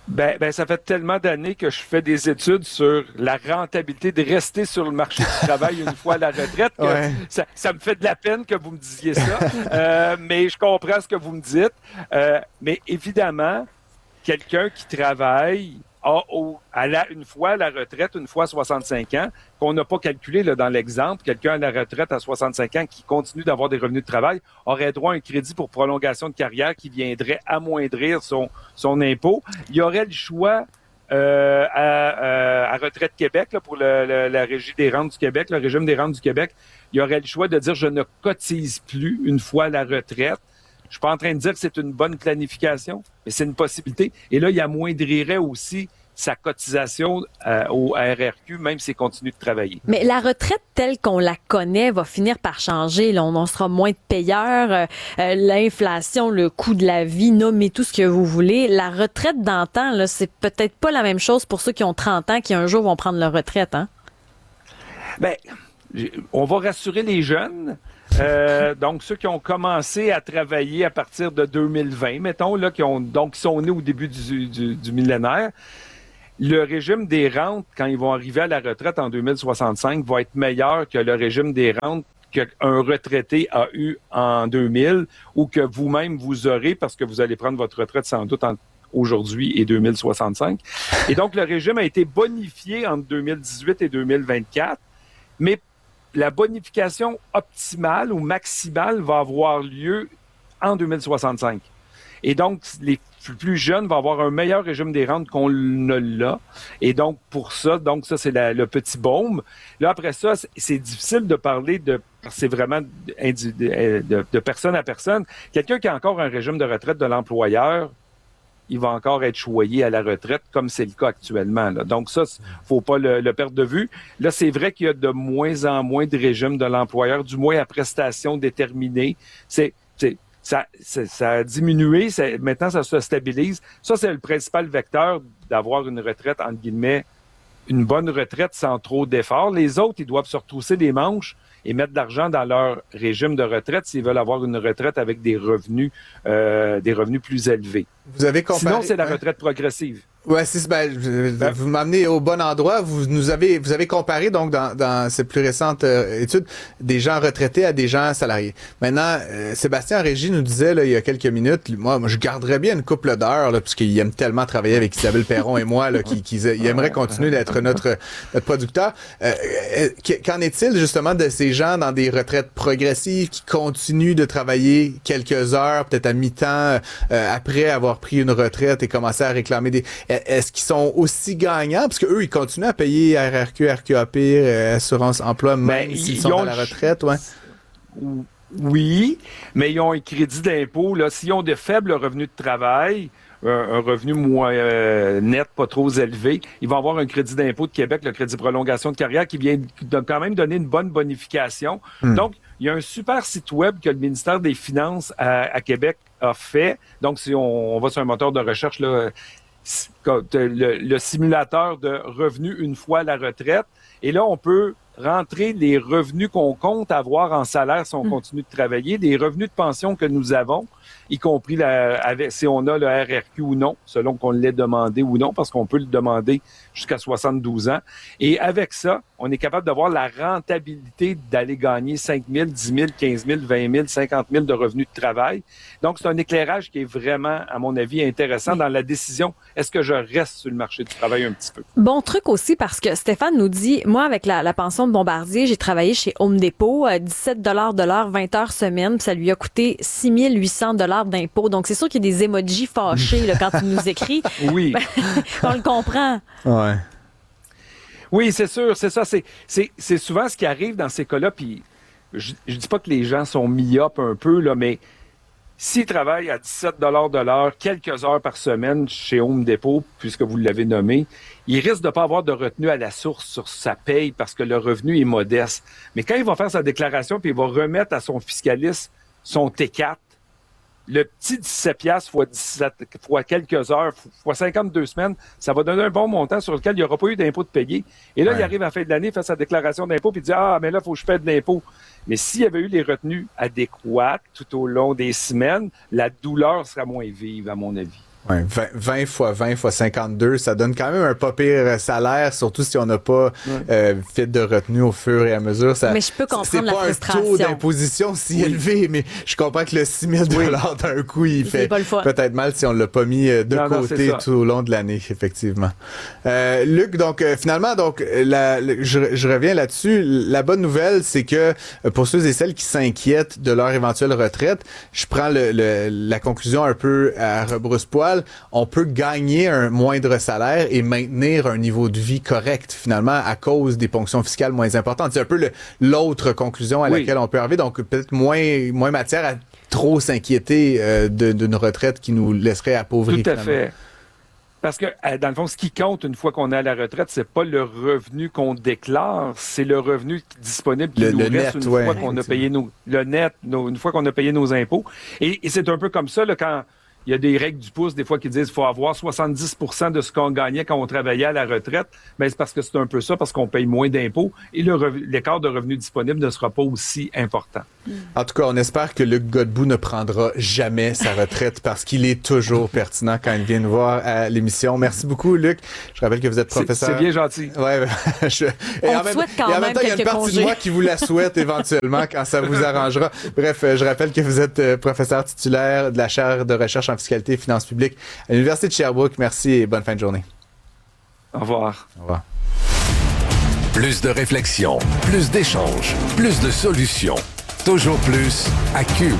Ben, ben, ça fait tellement d'années que je fais des études sur la rentabilité de rester sur le marché du travail une fois à la retraite. Que Ouais. ça, ça me fait de la peine que vous me disiez ça, euh, mais je comprends ce que vous me dites. Euh, mais évidemment, quelqu'un qui travaille a, au, à la, une fois à la retraite, une fois à soixante-cinq ans, qu'on n'a pas calculé là, dans l'exemple, quelqu'un à la retraite à soixante-cinq ans qui continue d'avoir des revenus de travail aurait droit à un crédit pour prolongation de carrière qui viendrait amoindrir son, son impôt. Il y aurait le choix euh, à, euh, à Retraite Québec, là, pour le, le, la Régie des rentes du Québec, le régime des rentes du Québec, il y aurait le choix de dire je ne cotise plus une fois à la retraite. Je suis pas en train de dire que c'est une bonne planification, mais c'est une possibilité. Et là, il amoindrirait aussi sa cotisation euh, au R R Q, même s'il continue de travailler. Mais la retraite telle qu'on la connaît va finir par changer. Là, on en sera moins de payeurs. Euh, euh, l'inflation, le coût de la vie, nommez tout ce que vous voulez. La retraite d'antan, là, c'est peut-être pas la même chose pour ceux qui ont trente ans qui un jour vont prendre leur retraite, hein? Ben, on va rassurer les jeunes. Euh, donc, ceux qui ont commencé à travailler à partir de deux mille vingt, mettons, là, qui ont, donc, qui sont nés au début du, du, du millénaire, le régime des rentes, quand ils vont arriver à la retraite en deux mille soixante-cinq, va être meilleur que le régime des rentes qu'un retraité a eu en deux mille ou que vous-même vous aurez parce que vous allez prendre votre retraite sans doute en aujourd'hui et deux mille soixante-cinq. Et donc, le régime a été bonifié entre deux mille dix-huit et deux mille vingt-quatre, mais la bonification optimale ou maximale va avoir lieu en deux mille soixante-cinq. Et donc, les plus jeunes vont avoir un meilleur régime des rentes qu'on ne l'a. Et donc, pour ça, donc ça, c'est la, le petit baume. Là, après ça, c'est, c'est difficile de parler de... C'est vraiment de, de, de personne à personne. Quelqu'un qui a encore un régime de retraite de l'employeur, il va encore être choyé à la retraite, comme c'est le cas actuellement. Là. Donc ça, faut pas le, le perdre de vue. Là, c'est vrai qu'il y a de moins en moins de régimes de l'employeur, du moins à prestations déterminées. C'est, c'est, ça, c'est, ça a diminué, ça, maintenant ça se stabilise. Ça, c'est le principal vecteur d'avoir une retraite, entre guillemets, une bonne retraite sans trop d'efforts. Les autres, ils doivent se retrousser les manches et mettre de l'argent dans leur régime de retraite s'ils veulent avoir une retraite avec des revenus, euh, des revenus plus élevés. Vous avez comparé... Sinon, c'est la retraite progressive. Ouais, c'est ben, ben, vous m'amenez au bon endroit. Vous nous avez vous avez comparé donc dans, dans ces plus récentes euh, études des gens retraités à des gens salariés. Maintenant, euh, Sébastien Régis nous disait là il y a quelques minutes, moi, moi je garderais bien une couple d'heures là, puisqu'il aime tellement travailler avec Isabelle Perron et moi là, qui, qui il aimerait continuer d'être notre notre producteur. Euh, qu'en est-il justement de ces gens dans des retraites progressives qui continuent de travailler quelques heures, peut-être à mi-temps euh, après avoir pris une retraite et commencer à réclamer des... Est-ce qu'ils sont aussi gagnants? Parce qu'eux, ils continuent à payer R R Q, R Q A P, euh, assurance emploi, même ben, s'ils sont à la retraite, ouais. Oui, mais ils ont un crédit d'impôt. Là, s'ils ont de faibles revenus de travail, un, un revenu moins euh, net, pas trop élevé, ils vont avoir un crédit d'impôt de Québec, le crédit prolongation de carrière, qui vient de quand même donner une bonne bonification. Hmm. Donc, il y a un super site web que le ministère des Finances à, à Québec a fait. Donc, si on, on va sur un moteur de recherche, là, le, le simulateur de revenus une fois à la retraite. Et là, on peut rentrer les revenus qu'on compte avoir en salaire si on mmh. continue de travailler, des revenus de pension que nous avons, y compris la, avec, si on a le R R Q ou non, selon qu'on l'ait demandé ou non, parce qu'on peut le demander jusqu'à soixante-douze ans. Et avec ça, on est capable d'avoir la rentabilité d'aller gagner cinq mille, dix mille, quinze mille, vingt mille, cinquante mille de revenus de travail. Donc, c'est un éclairage qui est vraiment, à mon avis, intéressant dans la décision. Est-ce que je reste sur le marché du travail un petit peu? Bon truc aussi, parce que Stéphane nous dit, moi, avec la, la pension de Bombardier, j'ai travaillé chez Home Depot, euh, dix-sept dollars de l'heure, vingt heures semaine, puis ça lui a coûté six mille huit cents dollars d'impôts. Donc, c'est sûr qu'il y a des emojis fâchés là, quand il nous écrit. Oui. On le comprend. Ouais. Oui, c'est sûr, c'est ça. C'est, c'est, c'est souvent ce qui arrive dans ces cas-là. Puis, je, je dis pas que les gens sont myopes un peu, là, mais s'ils travaillent à dix-sept dollars de l'heure, quelques heures par semaine chez Home Depot, puisque vous l'avez nommé, il risque de pas avoir de retenue à la source sur sa paye parce que le revenu est modeste. Mais quand il va faire sa déclaration puis il va remettre à son fiscaliste son T quatre, le petit dix-sept piastres fois dix-sept, fois quelques heures, fois cinquante-deux semaines, ça va donner un bon montant sur lequel il n'y aura pas eu d'impôt de payer. Et là, ouais. il arrive à la fin de l'année, il fait sa déclaration d'impôt, puis il dit « Ah, mais là, il faut que je paie de l'impôt. » Mais s'il y avait eu les retenues adéquates tout au long des semaines, la douleur sera moins vive, à mon avis. Ouais, vingt, vingt fois vingt fois cinquante-deux, ça donne quand même un pas pire salaire, surtout si on n'a pas ouais. euh, fait de retenue au fur et à mesure. Ça, mais je peux comprendre c'est la pas frustration. un taux d'imposition si oui. élevé, mais je comprends que le six mille dollars oui. d'un coup, il fait peut-être mal si on l'a pas mis de non, côté non, tout au long de l'année, effectivement. Euh, Luc, donc euh, finalement, donc la, la, je, je reviens là-dessus. La bonne nouvelle, c'est que pour ceux et celles qui s'inquiètent de leur éventuelle retraite, je prends le, le, la conclusion un peu à rebrousse-poil. On peut gagner un moindre salaire et maintenir un niveau de vie correct, finalement, à cause des ponctions fiscales moins importantes. C'est un peu le, l'autre conclusion à oui. laquelle on peut arriver. Donc, peut-être moins, moins matière à trop s'inquiéter euh, de, d'une retraite qui nous laisserait appauvrir. Tout à finalement. fait. Parce que, dans le fond, ce qui compte une fois qu'on est à la retraite, c'est pas le revenu qu'on déclare, c'est le revenu disponible qui le, nous le reste net, une ouais, fois qu'on a payé nos, le net, nos, une fois qu'on a payé nos impôts. Et, et c'est un peu comme ça, là, quand il y a des règles du pouce, des fois, qui disent qu'il faut avoir soixante-dix pour cent de ce qu'on gagnait quand on travaillait à la retraite. Ben, c'est parce que c'est un peu ça, parce qu'on paye moins d'impôts et le rev- l'écart de revenus disponible ne sera pas aussi important. En tout cas, on espère que Luc Godbout ne prendra jamais sa retraite parce qu'il est toujours pertinent quand il vient nous voir à l'émission. Merci beaucoup, Luc. Je rappelle que vous êtes professeur. C'est, c'est bien gentil. Ouais, je... et, on en même, souhaite quand et en même même temps, il y a une partie congés. de moi qui vous la souhaite éventuellement quand ça vous arrangera. Bref, je rappelle que vous êtes professeur titulaire de la chaire de recherche en fiscalité et finances publiques à l'Université de Sherbrooke. Merci et bonne fin de journée. Au revoir. Au revoir. Plus de réflexion, plus d'échanges, plus de solutions. Toujours plus à Cube.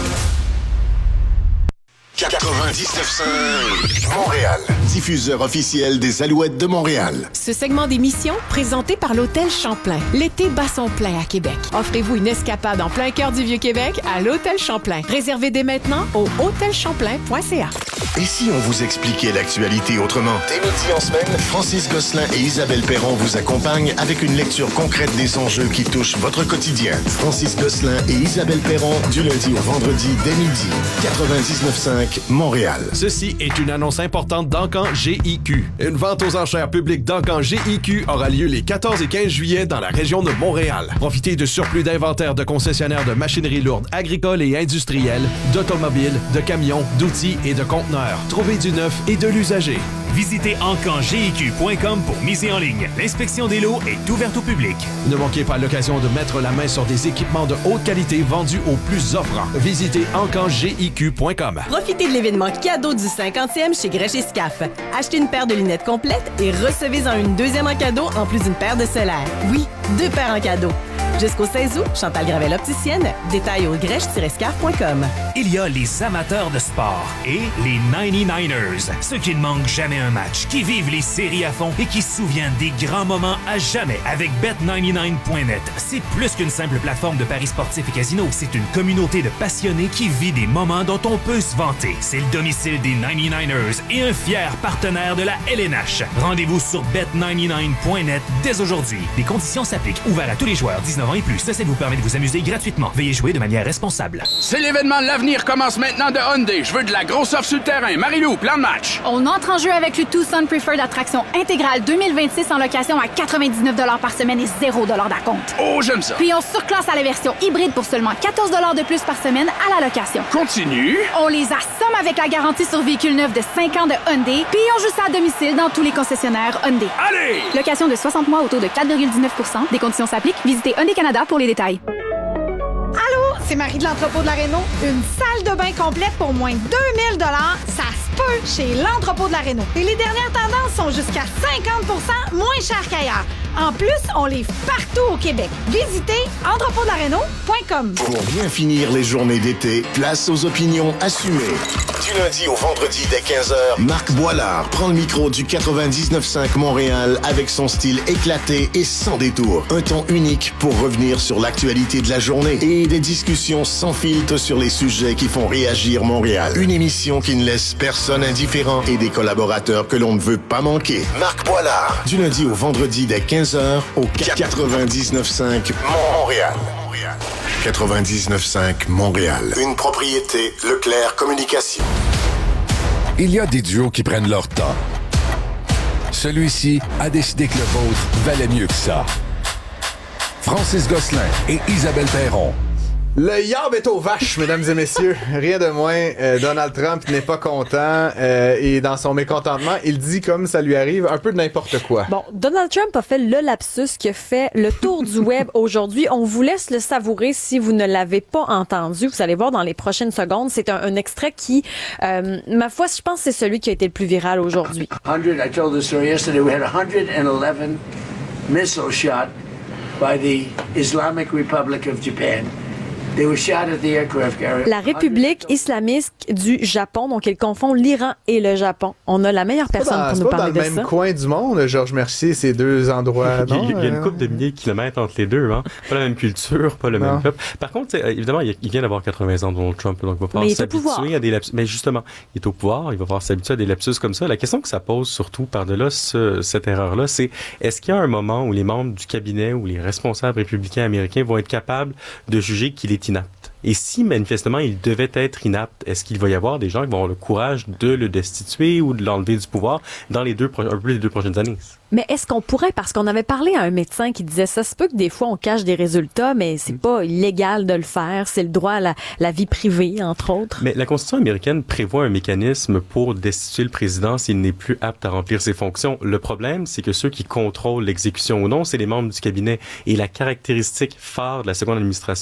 quatre-vingt-dix-neuf cinq Montréal. Diffuseur officiel des Alouettes de Montréal. Ce segment d'émission, présenté par l'Hôtel Champlain. L'été bat son plein à Québec. Offrez-vous une escapade en plein cœur du Vieux-Québec à l'Hôtel Champlain. Réservez dès maintenant au hôtel champlain point c a. Et si on vous expliquait l'actualité autrement? Dès midi en semaine, Francis Gosselin et Isabelle Perron vous accompagnent avec une lecture concrète des enjeux qui touchent votre quotidien. Francis Gosselin et Isabelle Perron, du lundi au vendredi dès midi. quatre-vingt-dix-neuf cinq Montréal. Ceci est une annonce importante d'Encan G I Q. Une vente aux enchères publiques d'Encan G I Q aura lieu les quatorze et quinze juillet dans la région de Montréal. Profitez de surplus d'inventaire de concessionnaires de machinerie lourde agricole et industrielle, d'automobiles, de camions, d'outils et de conteneurs. Trouvez du neuf et de l'usager. Visitez encan g i q point com pour miser en ligne. L'inspection des lots est ouverte au public. Ne manquez pas l'occasion de mettre la main sur des équipements de haute qualité vendus au plus offrant. Visitez encan g i q point com. Profitez de l'événement cadeau du cinquantième chez Grèche et Scaf. Achetez une paire de lunettes complètes et recevez-en une deuxième en cadeau en plus d'une paire de solaires. Oui, deux paires en cadeau. Jusqu'au seize août, Chantal Gravel opticienne. Détails au grèche tiret scaf point com. Il y a les amateurs de sport et les ninety-niners. Ceux qui ne manquent jamais un match, qui vivent les séries à fond et qui se souviennent des grands moments à jamais avec bet ninety-nine point net. C'est plus qu'une simple plateforme de paris sportifs et casinos. C'est une communauté de passionnés qui vit des moments dont on peut se vanter. C'est le domicile des ninety-niners et un fier partenaire de la L N H. Rendez-vous sur bet ninety-nine point net dès aujourd'hui. Les conditions s'appliquent. Ouvert à tous les joueurs dix-neuf ans et plus. Ceci vous permet de vous amuser gratuitement. Veuillez jouer de manière responsable. C'est l'événement de l'avenir commence maintenant de Hyundai. Je veux de la grosse offre sur le terrain. Marie-Lou, plan de match. On entre en jeu avec le Tucson Preferred Attraction intégrale deux mille vingt-six en location à quatre-vingt-dix-neuf dollars par semaine et zéro dollars d'acompte. Oh, j'aime ça. Puis on surclasse à la version hybride pour seulement quatorze dollars de plus par semaine à la location. Continue. On les assomme avec la garantie sur véhicule neuf de cinq ans de Hyundai. Puis on joue ça à domicile dans tous les concessionnaires Hyundai. Allez! Location de soixante mois au taux de quatre virgule dix-neuf pour cent. Des conditions s'appliquent. Visitez Hyundai Canada pour les détails. Allô, c'est Marie de l'Entrepôt de la Réno. Une salle de bain complète pour moins de deux mille dollars, ça se peut chez l'Entrepôt de la Réno. Et les dernières tendances sont jusqu'à cinquante pour cent moins chères qu'ailleurs. En plus, on livre partout au Québec. Visitez entrepôt de la réno point com. Pour bien finir les journées d'été, place aux opinions assumées. Du lundi au vendredi dès quinze heures, Marc Boilard prend le micro du quatre-vingt-dix-neuf cinq Montréal avec son style éclaté et sans détour. Un ton unique pour revenir sur l'actualité de la journée et des discussions sans filtre sur les sujets qui font réagir Montréal. Une émission qui ne laisse personne indifférent et des collaborateurs que l'on ne veut pas manquer. Marc Boilard, du lundi au vendredi dès quinze heures au quatre-vingt-dix-neuf cinq Montréal. quatre-vingt-dix-neuf cinq Montréal. Une propriété Leclerc Communication. Il y a des duos qui prennent leur temps. Celui-ci a décidé que le vôtre valait mieux que ça. Francis Gosselin et Isabelle Perron. Le yab est aux vaches, mesdames et messieurs. Rien de moins. Euh, Donald Trump n'est pas content euh, et dans son mécontentement, il dit comme ça lui arrive un peu de n'importe quoi. Bon, Donald Trump a fait le lapsus qui a fait le tour du web aujourd'hui. On vous laisse le savourer si vous ne l'avez pas entendu. Vous allez voir dans les prochaines secondes. C'est un, un extrait qui, euh, ma foi, je pense que c'est celui qui a été le plus viral aujourd'hui. one hundred, I told the story yesterday, we had one hundred eleven missile shot by the Islamic Republic of Japan. They were shot at the aircraft carrier. La République islamique du Japon, donc il confond l'Iran et le Japon. On a la meilleure personne dans, pour nous parler de ça. C'est pas dans le même coin du monde, Georges Mercier, ces deux endroits. il, y a, non, il y a une euh... couple de milliers de kilomètres entre les deux. Hein. Pas la même culture, pas le non. même peuple. Par contre, évidemment, il vient d'avoir quatre-vingts ans, Donald Trump, donc il va falloir s'habituer à des lapsus. Mais justement, il est au pouvoir, il va falloir s'habituer à des lapsus comme ça. La question que ça pose surtout par-delà ce, cette erreur-là, c'est est-ce qu'il y a un moment où les membres du cabinet ou les responsables républicains américains vont être capables de juger qu'il est inapte? Et si, manifestement, il devait être inapte, est-ce qu'il va y avoir des gens qui vont avoir le courage de le destituer ou de l'enlever du pouvoir dans les deux, un peu les deux prochaines années? Mais est-ce qu'on pourrait, parce qu'on avait parlé à un médecin qui disait ça se peut que des fois on cache des résultats, mais c'est pas illégal de le faire, c'est le droit à la, la vie privée, entre autres. Mais la Constitution américaine prévoit un mécanisme pour destituer le président s'il n'est plus apte à remplir ses fonctions. Le problème, c'est que ceux qui contrôlent l'exécution ou non, c'est les membres du cabinet. Et la caractéristique phare de la seconde administration